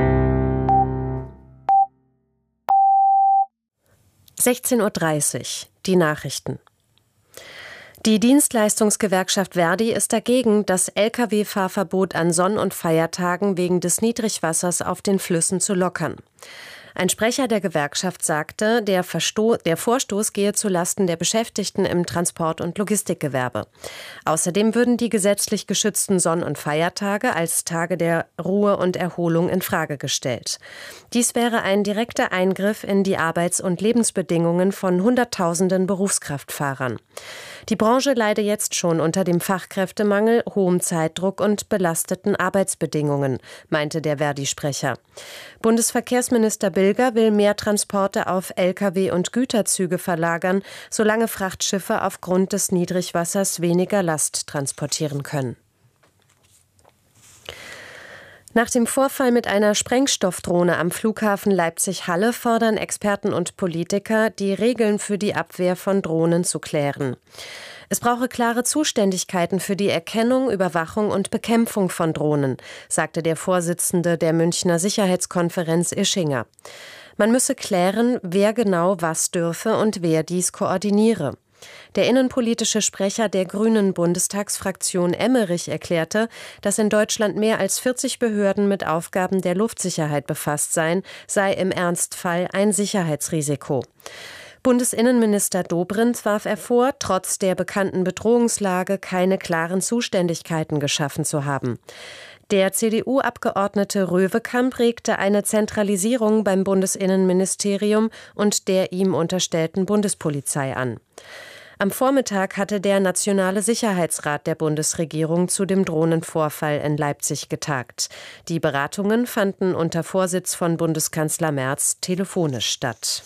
sechzehn Uhr dreißig, die Nachrichten. Die Dienstleistungsgewerkschaft Verdi ist dagegen, das L K W-Fahrverbot an Sonn- und Feiertagen wegen des Niedrigwassers auf den Flüssen zu lockern. Ein Sprecher der Gewerkschaft sagte, der, Versto- der Vorstoß gehe zulasten der Beschäftigten im Transport- und Logistikgewerbe. Außerdem würden die gesetzlich geschützten Sonn- und Feiertage als Tage der Ruhe und Erholung in Frage gestellt. Dies wäre ein direkter Eingriff in die Arbeits- und Lebensbedingungen von Hunderttausenden Berufskraftfahrern. Die Branche leide jetzt schon unter dem Fachkräftemangel, hohem Zeitdruck und belasteten Arbeitsbedingungen, meinte der Verdi-Sprecher. Bundesverkehrsminister Bilger will mehr Transporte auf L K W und Güterzüge verlagern, solange Frachtschiffe aufgrund des Niedrigwassers weniger Last transportieren können. Nach dem Vorfall mit einer Sprengstoffdrohne am Flughafen Leipzig-Halle fordern Experten und Politiker, die Regeln für die Abwehr von Drohnen zu klären. Es brauche klare Zuständigkeiten für die Erkennung, Überwachung und Bekämpfung von Drohnen, sagte der Vorsitzende der Münchner Sicherheitskonferenz Ischinger. Man müsse klären, wer genau was dürfe und wer dies koordiniere. Der innenpolitische Sprecher der Grünen Bundestagsfraktion Emmerich erklärte, dass in Deutschland mehr als vierzig Behörden mit Aufgaben der Luftsicherheit befasst seien, sei im Ernstfall ein Sicherheitsrisiko. Bundesinnenminister Dobrindt warf er vor, trotz der bekannten Bedrohungslage keine klaren Zuständigkeiten geschaffen zu haben. Der C D U-Abgeordnete Röwekamp regte eine Zentralisierung beim Bundesinnenministerium und der ihm unterstellten Bundespolizei an. Am Vormittag hatte der Nationale Sicherheitsrat der Bundesregierung zu dem Drohnenvorfall in Leipzig getagt. Die Beratungen fanden unter Vorsitz von Bundeskanzler Merz telefonisch statt.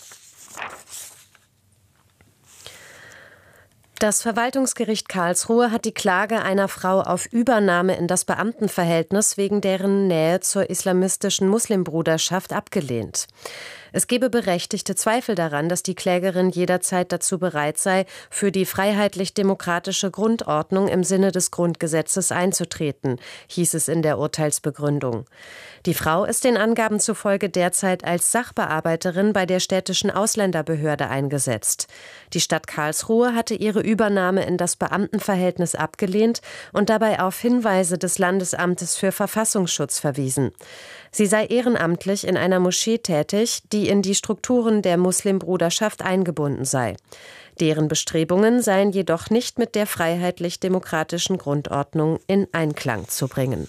Das Verwaltungsgericht Karlsruhe hat die Klage einer Frau auf Übernahme in das Beamtenverhältnis wegen deren Nähe zur islamistischen Muslimbruderschaft abgelehnt. Es gebe berechtigte Zweifel daran, dass die Klägerin jederzeit dazu bereit sei, für die freiheitlich-demokratische Grundordnung im Sinne des Grundgesetzes einzutreten, hieß es in der Urteilsbegründung. Die Frau ist den Angaben zufolge derzeit als Sachbearbeiterin bei der städtischen Ausländerbehörde eingesetzt. Die Stadt Karlsruhe hatte ihre Übernahme in das Beamtenverhältnis abgelehnt und dabei auf Hinweise des Landesamtes für Verfassungsschutz verwiesen. Sie sei ehrenamtlich in einer Moschee tätig, die in die Strukturen der Muslimbruderschaft eingebunden sei. Deren Bestrebungen seien jedoch nicht mit der freiheitlich-demokratischen Grundordnung in Einklang zu bringen.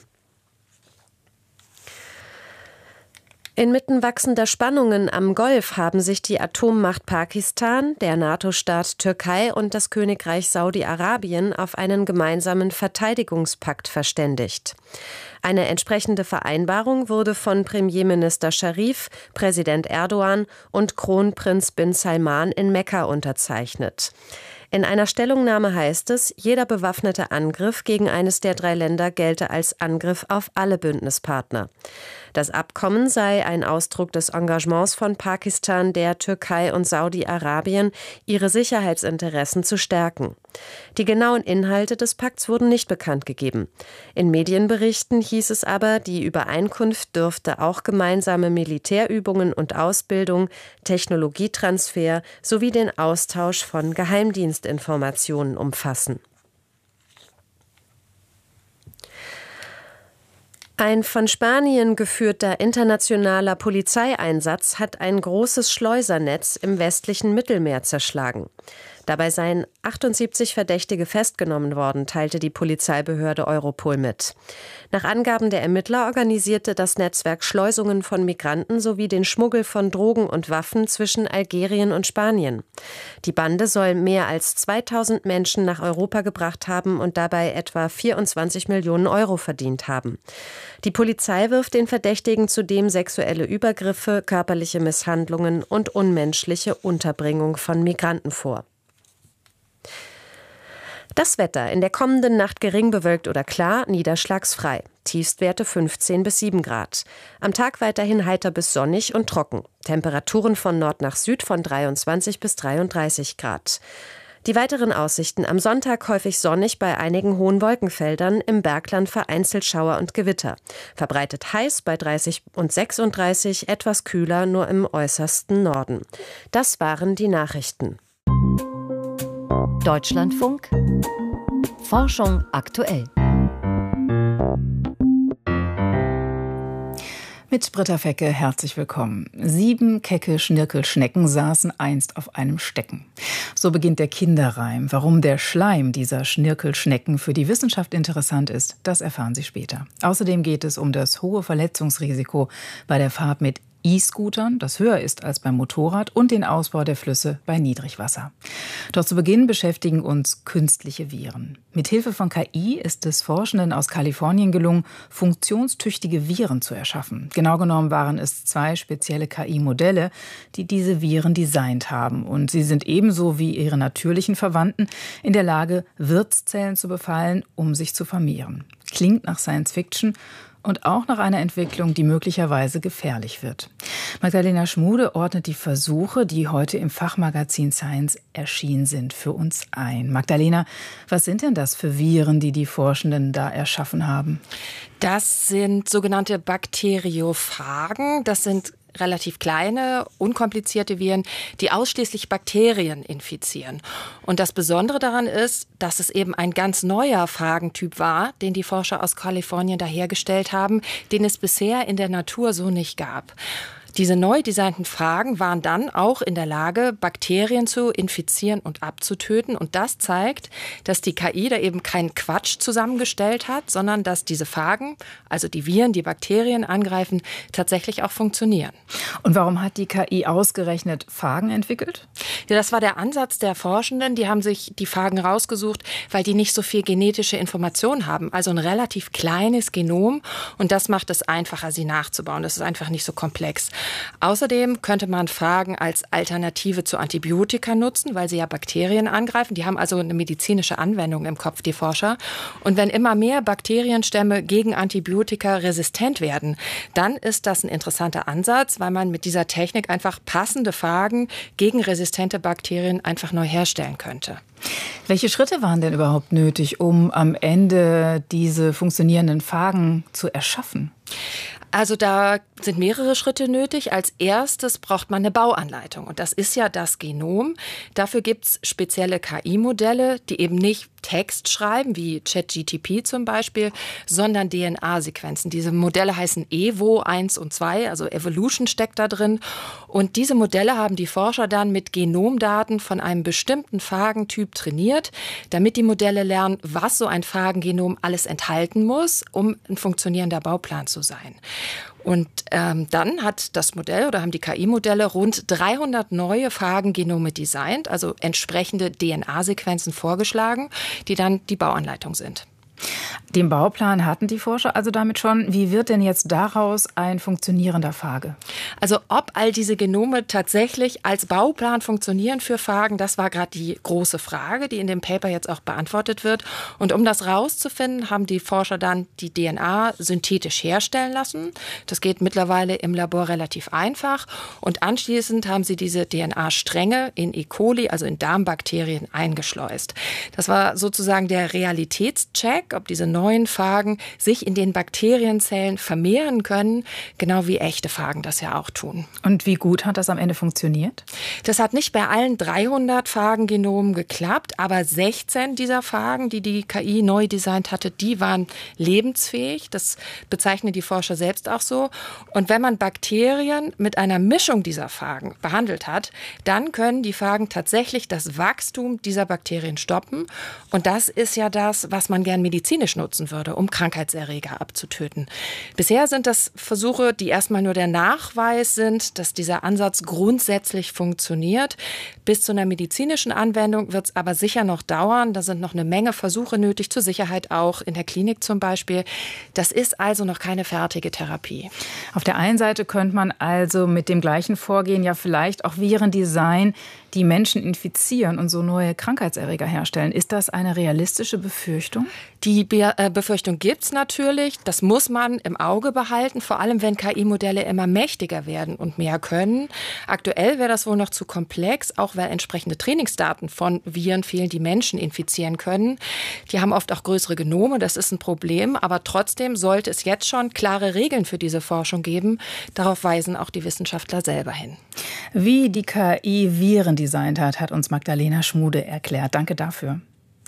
Inmitten wachsender Spannungen am Golf haben sich die Atommacht Pakistan, der NATO-Staat Türkei und das Königreich Saudi-Arabien auf einen gemeinsamen Verteidigungspakt verständigt. Eine entsprechende Vereinbarung wurde von Premierminister Scharif, Präsident Erdogan und Kronprinz bin Salman in Mekka unterzeichnet. In einer Stellungnahme heißt es, jeder bewaffnete Angriff gegen eines der drei Länder gelte als Angriff auf alle Bündnispartner. Das Abkommen sei ein Ausdruck des Engagements von Pakistan, der Türkei und Saudi-Arabien, ihre Sicherheitsinteressen zu stärken. Die genauen Inhalte des Pakts wurden nicht bekannt gegeben. In Medienberichten hieß es aber, die Übereinkunft dürfte auch gemeinsame Militärübungen und Ausbildung, Technologietransfer sowie den Austausch von Geheimdienstinformationen umfassen. Ein von Spanien geführter internationaler Polizeieinsatz hat ein großes Schleusernetz im westlichen Mittelmeer zerschlagen. Dabei seien achtundsiebzig Verdächtige festgenommen worden, teilte die Polizeibehörde Europol mit. Nach Angaben der Ermittler organisierte das Netzwerk Schleusungen von Migranten sowie den Schmuggel von Drogen und Waffen zwischen Algerien und Spanien. Die Bande soll mehr als zweitausend Menschen nach Europa gebracht haben und dabei etwa vierundzwanzig Millionen Euro verdient haben. Die Polizei wirft den Verdächtigen zudem sexuelle Übergriffe, körperliche Misshandlungen und unmenschliche Unterbringung von Migranten vor. Das Wetter: in der kommenden Nacht gering bewölkt oder klar, niederschlagsfrei. Tiefstwerte fünfzehn bis sieben Grad. Am Tag weiterhin heiter bis sonnig und trocken. Temperaturen von Nord nach Süd von dreiundzwanzig bis dreiunddreißig Grad. Die weiteren Aussichten: am Sonntag häufig sonnig bei einigen hohen Wolkenfeldern, im Bergland vereinzelt Schauer und Gewitter. Verbreitet heiß bei dreißig und sechsunddreißig, etwas kühler nur im äußersten Norden. Das waren die Nachrichten. Deutschlandfunk Forschung aktuell. Mit Britta Fecke herzlich willkommen. Sieben kecke Schnirkelschnecken saßen einst auf einem Stecken. So beginnt der Kinderreim. Warum der Schleim dieser Schnirkelschnecken für die Wissenschaft interessant ist, das erfahren Sie später. Außerdem geht es um das hohe Verletzungsrisiko bei der Fahrt mit E-Scootern, das höher ist als beim Motorrad, und den Ausbau der Flüsse bei Niedrigwasser. Doch zu Beginn beschäftigen uns künstliche Viren. Mithilfe von K I ist es Forschenden aus Kalifornien gelungen, funktionstüchtige Viren zu erschaffen. Genau genommen waren es zwei spezielle K I-Modelle, die diese Viren designt haben. Und sie sind ebenso wie ihre natürlichen Verwandten in der Lage, Wirtszellen zu befallen, um sich zu vermehren. Klingt nach Science Fiction und auch nach einer Entwicklung, die möglicherweise gefährlich wird. Magdalena Schmude ordnet die Versuche, die heute im Fachmagazin Science erschienen sind, für uns ein. Magdalena, was sind denn das für Viren, die die Forschenden da erschaffen haben? Das sind sogenannte Bakteriophagen. Das sind relativ kleine, unkomplizierte Viren, die ausschließlich Bakterien infizieren. Und das Besondere daran ist, dass es eben ein ganz neuer Phagentyp war, den die Forscher aus Kalifornien da hergestellt haben, den es bisher in der Natur so nicht gab. Diese neu designten Phagen waren dann auch in der Lage, Bakterien zu infizieren und abzutöten. Und das zeigt, dass die K I da eben keinen Quatsch zusammengestellt hat, sondern dass diese Phagen, also die Viren, die Bakterien angreifen, tatsächlich auch funktionieren. Und warum hat die K I ausgerechnet Phagen entwickelt? Ja, das war der Ansatz der Forschenden. Die haben sich die Phagen rausgesucht, weil die nicht so viel genetische Information haben. Also ein relativ kleines Genom. Und das macht es einfacher, sie nachzubauen. Das ist einfach nicht so komplex. Außerdem könnte man Phagen als Alternative zu Antibiotika nutzen, weil sie ja Bakterien angreifen. Die haben also eine medizinische Anwendung im Kopf, die Forscher. Und wenn immer mehr Bakterienstämme gegen Antibiotika resistent werden, dann ist das ein interessanter Ansatz, weil man mit dieser Technik einfach passende Phagen gegen resistente Bakterien einfach neu herstellen könnte. Welche Schritte waren denn überhaupt nötig, um am Ende diese funktionierenden Phagen zu erschaffen? Also da sind mehrere Schritte nötig. Als erstes braucht man eine Bauanleitung. Und das ist ja das Genom. Dafür gibt es spezielle K I-Modelle, die eben nicht Text schreiben, wie ChatGPT zum Beispiel, sondern D N A-Sequenzen. Diese Modelle heißen Evo eins und zwei, also Evolution steckt da drin. Und diese Modelle haben die Forscher dann mit Genomdaten von einem bestimmten Phagentyp trainiert, damit die Modelle lernen, was so ein Phagengenom alles enthalten muss, um ein funktionierender Bauplan zu sein. Und ähm, dann hat das Modell oder haben die K I-Modelle rund dreihundert neue Phagengenome designt, also entsprechende D N A-Sequenzen vorgeschlagen, die dann die Bauanleitung sind. Den Bauplan hatten die Forscher also damit schon. Wie wird denn jetzt daraus ein funktionierender Phage? Also ob all diese Genome tatsächlich als Bauplan funktionieren für Phagen, das war gerade die große Frage, die in dem Paper jetzt auch beantwortet wird. Und um das rauszufinden, haben die Forscher dann die D N A synthetisch herstellen lassen. Das geht mittlerweile im Labor relativ einfach. Und anschließend haben sie diese D N A-Stränge in E. coli, also in Darmbakterien, eingeschleust. Das war sozusagen der Realitätscheck, ob diese neuen Phagen sich in den Bakterienzellen vermehren können, genau wie echte Phagen das ja auch tun. Und wie gut hat das am Ende funktioniert? Das hat nicht bei allen dreihundert Phagengenomen geklappt, aber sechzehn dieser Phagen, die die K I neu designt hatte, die waren lebensfähig. Das bezeichnen die Forscher selbst auch so. Und wenn man Bakterien mit einer Mischung dieser Phagen behandelt hat, dann können die Phagen tatsächlich das Wachstum dieser Bakterien stoppen. Und das ist ja das, was man gern medizinisch nutzen würde, um Krankheitserreger abzutöten. Bisher sind das Versuche, die erstmal nur der Nachweis sind, dass dieser Ansatz grundsätzlich funktioniert. Bis zu einer medizinischen Anwendung wird es aber sicher noch dauern. Da sind noch eine Menge Versuche nötig, zur Sicherheit auch in der Klinik zum Beispiel. Das ist also noch keine fertige Therapie. Auf der einen Seite könnte man also mit dem gleichen Vorgehen ja vielleicht auch Viren designen, die Menschen infizieren und so neue Krankheitserreger herstellen. Ist das eine realistische Befürchtung? Die Be- äh, Befürchtung gibt es natürlich. Das muss man im Auge behalten, vor allem wenn K I-Modelle immer mächtiger werden und mehr können. Aktuell wäre das wohl noch zu komplex, auch weil entsprechende Trainingsdaten von Viren fehlen, die Menschen infizieren können. Die haben oft auch größere Genome, das ist ein Problem. Aber trotzdem sollte es jetzt schon klare Regeln für diese Forschung geben. Darauf weisen auch die Wissenschaftler selber hin. Wie die K I Viren designt hat, hat uns Magdalena Schmude erklärt. Danke dafür.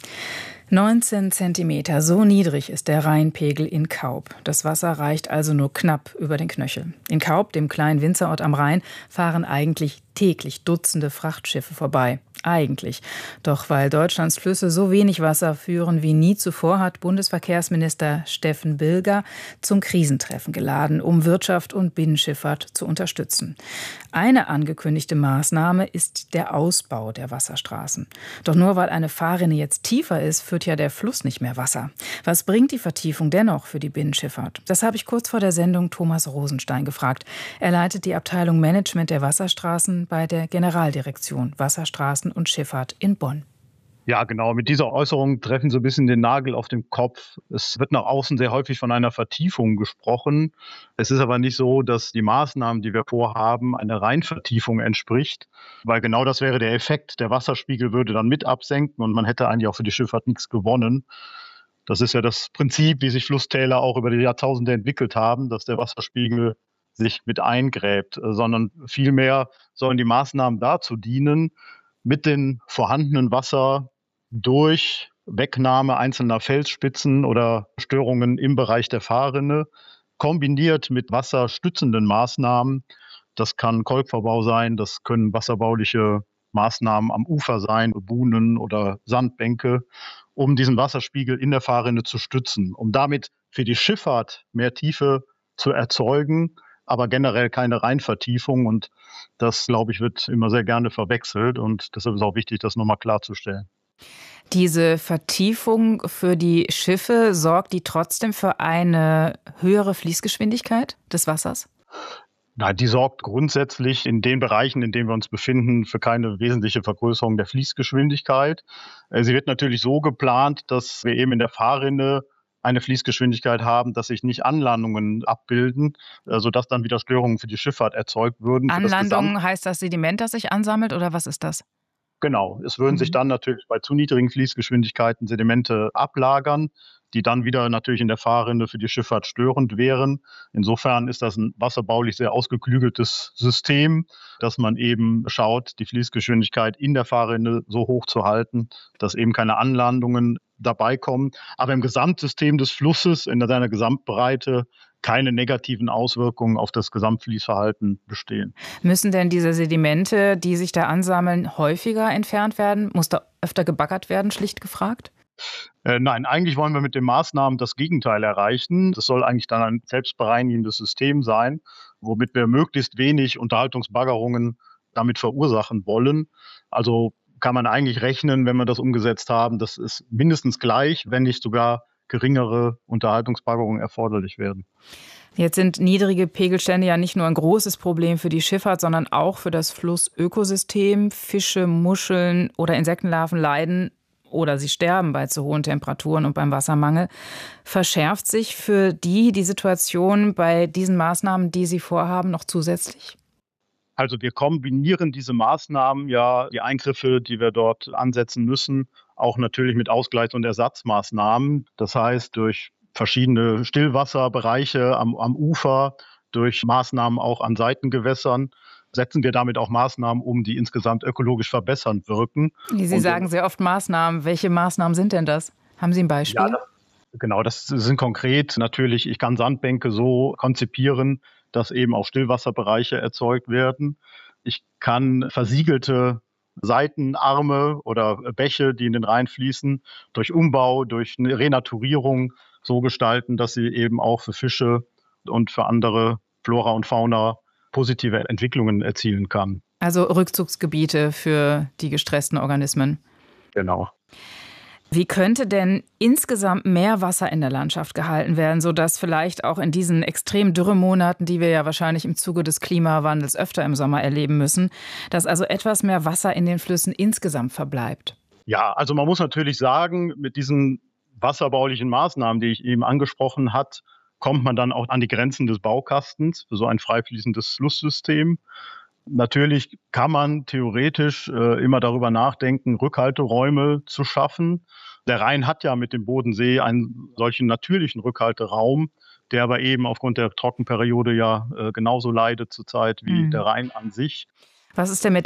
neunzehn Zentimeter, so niedrig ist der Rheinpegel in Kaub. Das Wasser reicht also nur knapp über den Knöchel. In Kaub, dem kleinen Winzerort am Rhein, fahren eigentlich täglich Dutzende Frachtschiffe vorbei. Eigentlich. Doch weil Deutschlands Flüsse so wenig Wasser führen wie nie zuvor, hat Bundesverkehrsminister Steffen Bilger zum Krisentreffen geladen, um Wirtschaft und Binnenschifffahrt zu unterstützen. Eine angekündigte Maßnahme ist der Ausbau der Wasserstraßen. Doch nur weil eine Fahrrinne jetzt tiefer ist, führt ja der Fluss nicht mehr Wasser. Was bringt die Vertiefung dennoch für die Binnenschifffahrt? Das habe ich kurz vor der Sendung Thomas Rosenstein gefragt. Er leitet die Abteilung Management der Wasserstraßen bei der Generaldirektion Wasserstraßen und Schifffahrt in Bonn. Ja, genau. Mit dieser Äußerung treffen Sie ein bisschen den Nagel auf den Kopf. Es wird nach außen sehr häufig von einer Vertiefung gesprochen. Es ist aber nicht so, dass die Maßnahmen, die wir vorhaben, einer Rheinvertiefung entspricht, weil genau das wäre der Effekt. Der Wasserspiegel würde dann mit absenken und man hätte eigentlich auch für die Schifffahrt nichts gewonnen. Das ist ja das Prinzip, wie sich Flusstäler auch über die Jahrtausende entwickelt haben, dass der Wasserspiegel sich mit eingräbt, sondern vielmehr sollen die Maßnahmen dazu dienen, mit dem vorhandenen Wasser durch Wegnahme einzelner Felsspitzen oder Störungen im Bereich der Fahrrinne, kombiniert mit wasserstützenden Maßnahmen, Das kann Kolkverbau sein, das können wasserbauliche Maßnahmen am Ufer sein, Buhnen oder Sandbänke, um diesen Wasserspiegel in der Fahrrinne zu stützen, um damit für die Schifffahrt mehr Tiefe zu erzeugen, aber generell keine Rheinvertiefung. Und das, glaube ich, wird immer sehr gerne verwechselt. Und deshalb ist auch wichtig, das nochmal klarzustellen. Diese Vertiefung für die Schiffe, sorgt die trotzdem für eine höhere Fließgeschwindigkeit des Wassers? Nein, die sorgt grundsätzlich in den Bereichen, in denen wir uns befinden, für keine wesentliche Vergrößerung der Fließgeschwindigkeit. Sie wird natürlich so geplant, dass wir eben in der Fahrrinne eine Fließgeschwindigkeit haben, dass sich nicht Anlandungen abbilden, sodass dann wieder Störungen für die Schifffahrt erzeugt würden. Anlandungen heißt das Sediment, das sich ansammelt, oder was ist das? Genau, es würden mhm. sich dann natürlich bei zu niedrigen Fließgeschwindigkeiten Sedimente ablagern, die dann wieder natürlich in der Fahrrinne für die Schifffahrt störend wären. Insofern ist das ein wasserbaulich sehr ausgeklügeltes System, dass man eben schaut, die Fließgeschwindigkeit in der Fahrrinne so hoch zu halten, dass eben keine Anlandungen dabei kommen. Aber im Gesamtsystem des Flusses, in seiner Gesamtbreite, keine negativen Auswirkungen auf das Gesamtfließverhalten bestehen. Müssen denn diese Sedimente, die sich da ansammeln, häufiger entfernt werden? Muss da öfter gebaggert werden, schlicht gefragt? Äh, nein, eigentlich wollen wir mit den Maßnahmen das Gegenteil erreichen. Das soll eigentlich dann ein selbstbereinigendes System sein, womit wir möglichst wenig Unterhaltungsbaggerungen damit verursachen wollen. Also kann man eigentlich rechnen, wenn wir das umgesetzt haben, das ist mindestens gleich, wenn nicht sogar geringere Unterhaltungsbaggerungen erforderlich werden. Jetzt sind niedrige Pegelstände ja nicht nur ein großes Problem für die Schifffahrt, sondern auch für das Flussökosystem. Fische, Muscheln oder Insektenlarven leiden oder sie sterben bei zu hohen Temperaturen und beim Wassermangel. Verschärft sich für die die Situation bei diesen Maßnahmen, die Sie vorhaben, noch zusätzlich? Also wir kombinieren diese Maßnahmen, ja, die Eingriffe, die wir dort ansetzen müssen, auch natürlich mit Ausgleichs- und Ersatzmaßnahmen. Das heißt, durch verschiedene Stillwasserbereiche am, am Ufer, durch Maßnahmen auch an Seitengewässern, setzen wir damit auch Maßnahmen um, die insgesamt ökologisch verbessernd wirken. Sie und sagen sehr oft Maßnahmen. Welche Maßnahmen sind denn das? Haben Sie ein Beispiel? Ja, das, genau, das sind konkret natürlich, ich kann Sandbänke so konzipieren, dass eben auch Stillwasserbereiche erzeugt werden. Ich kann versiegelte Seitenarme oder Bäche, die in den Rhein fließen, durch Umbau, durch eine Renaturierung so gestalten, dass sie eben auch für Fische und für andere Flora und Fauna positive Entwicklungen erzielen kann. Also Rückzugsgebiete für die gestressten Organismen. Genau. Wie könnte denn insgesamt mehr Wasser in der Landschaft gehalten werden, sodass vielleicht auch in diesen extrem Dürremonaten, die wir ja wahrscheinlich im Zuge des Klimawandels öfter im Sommer erleben müssen, dass also etwas mehr Wasser in den Flüssen insgesamt verbleibt? Ja, also man muss natürlich sagen, mit diesen wasserbaulichen Maßnahmen, die ich eben angesprochen habe, kommt man dann auch an die Grenzen des Baukastens für so ein freifließendes Flusssystem. Natürlich kann man theoretisch äh, immer darüber nachdenken, Rückhalteräume zu schaffen. Der Rhein hat ja mit dem Bodensee einen solchen natürlichen Rückhalteraum, der aber eben aufgrund der Trockenperiode ja äh, genauso leidet zurzeit wie mhm. der Rhein an sich. Was ist denn mit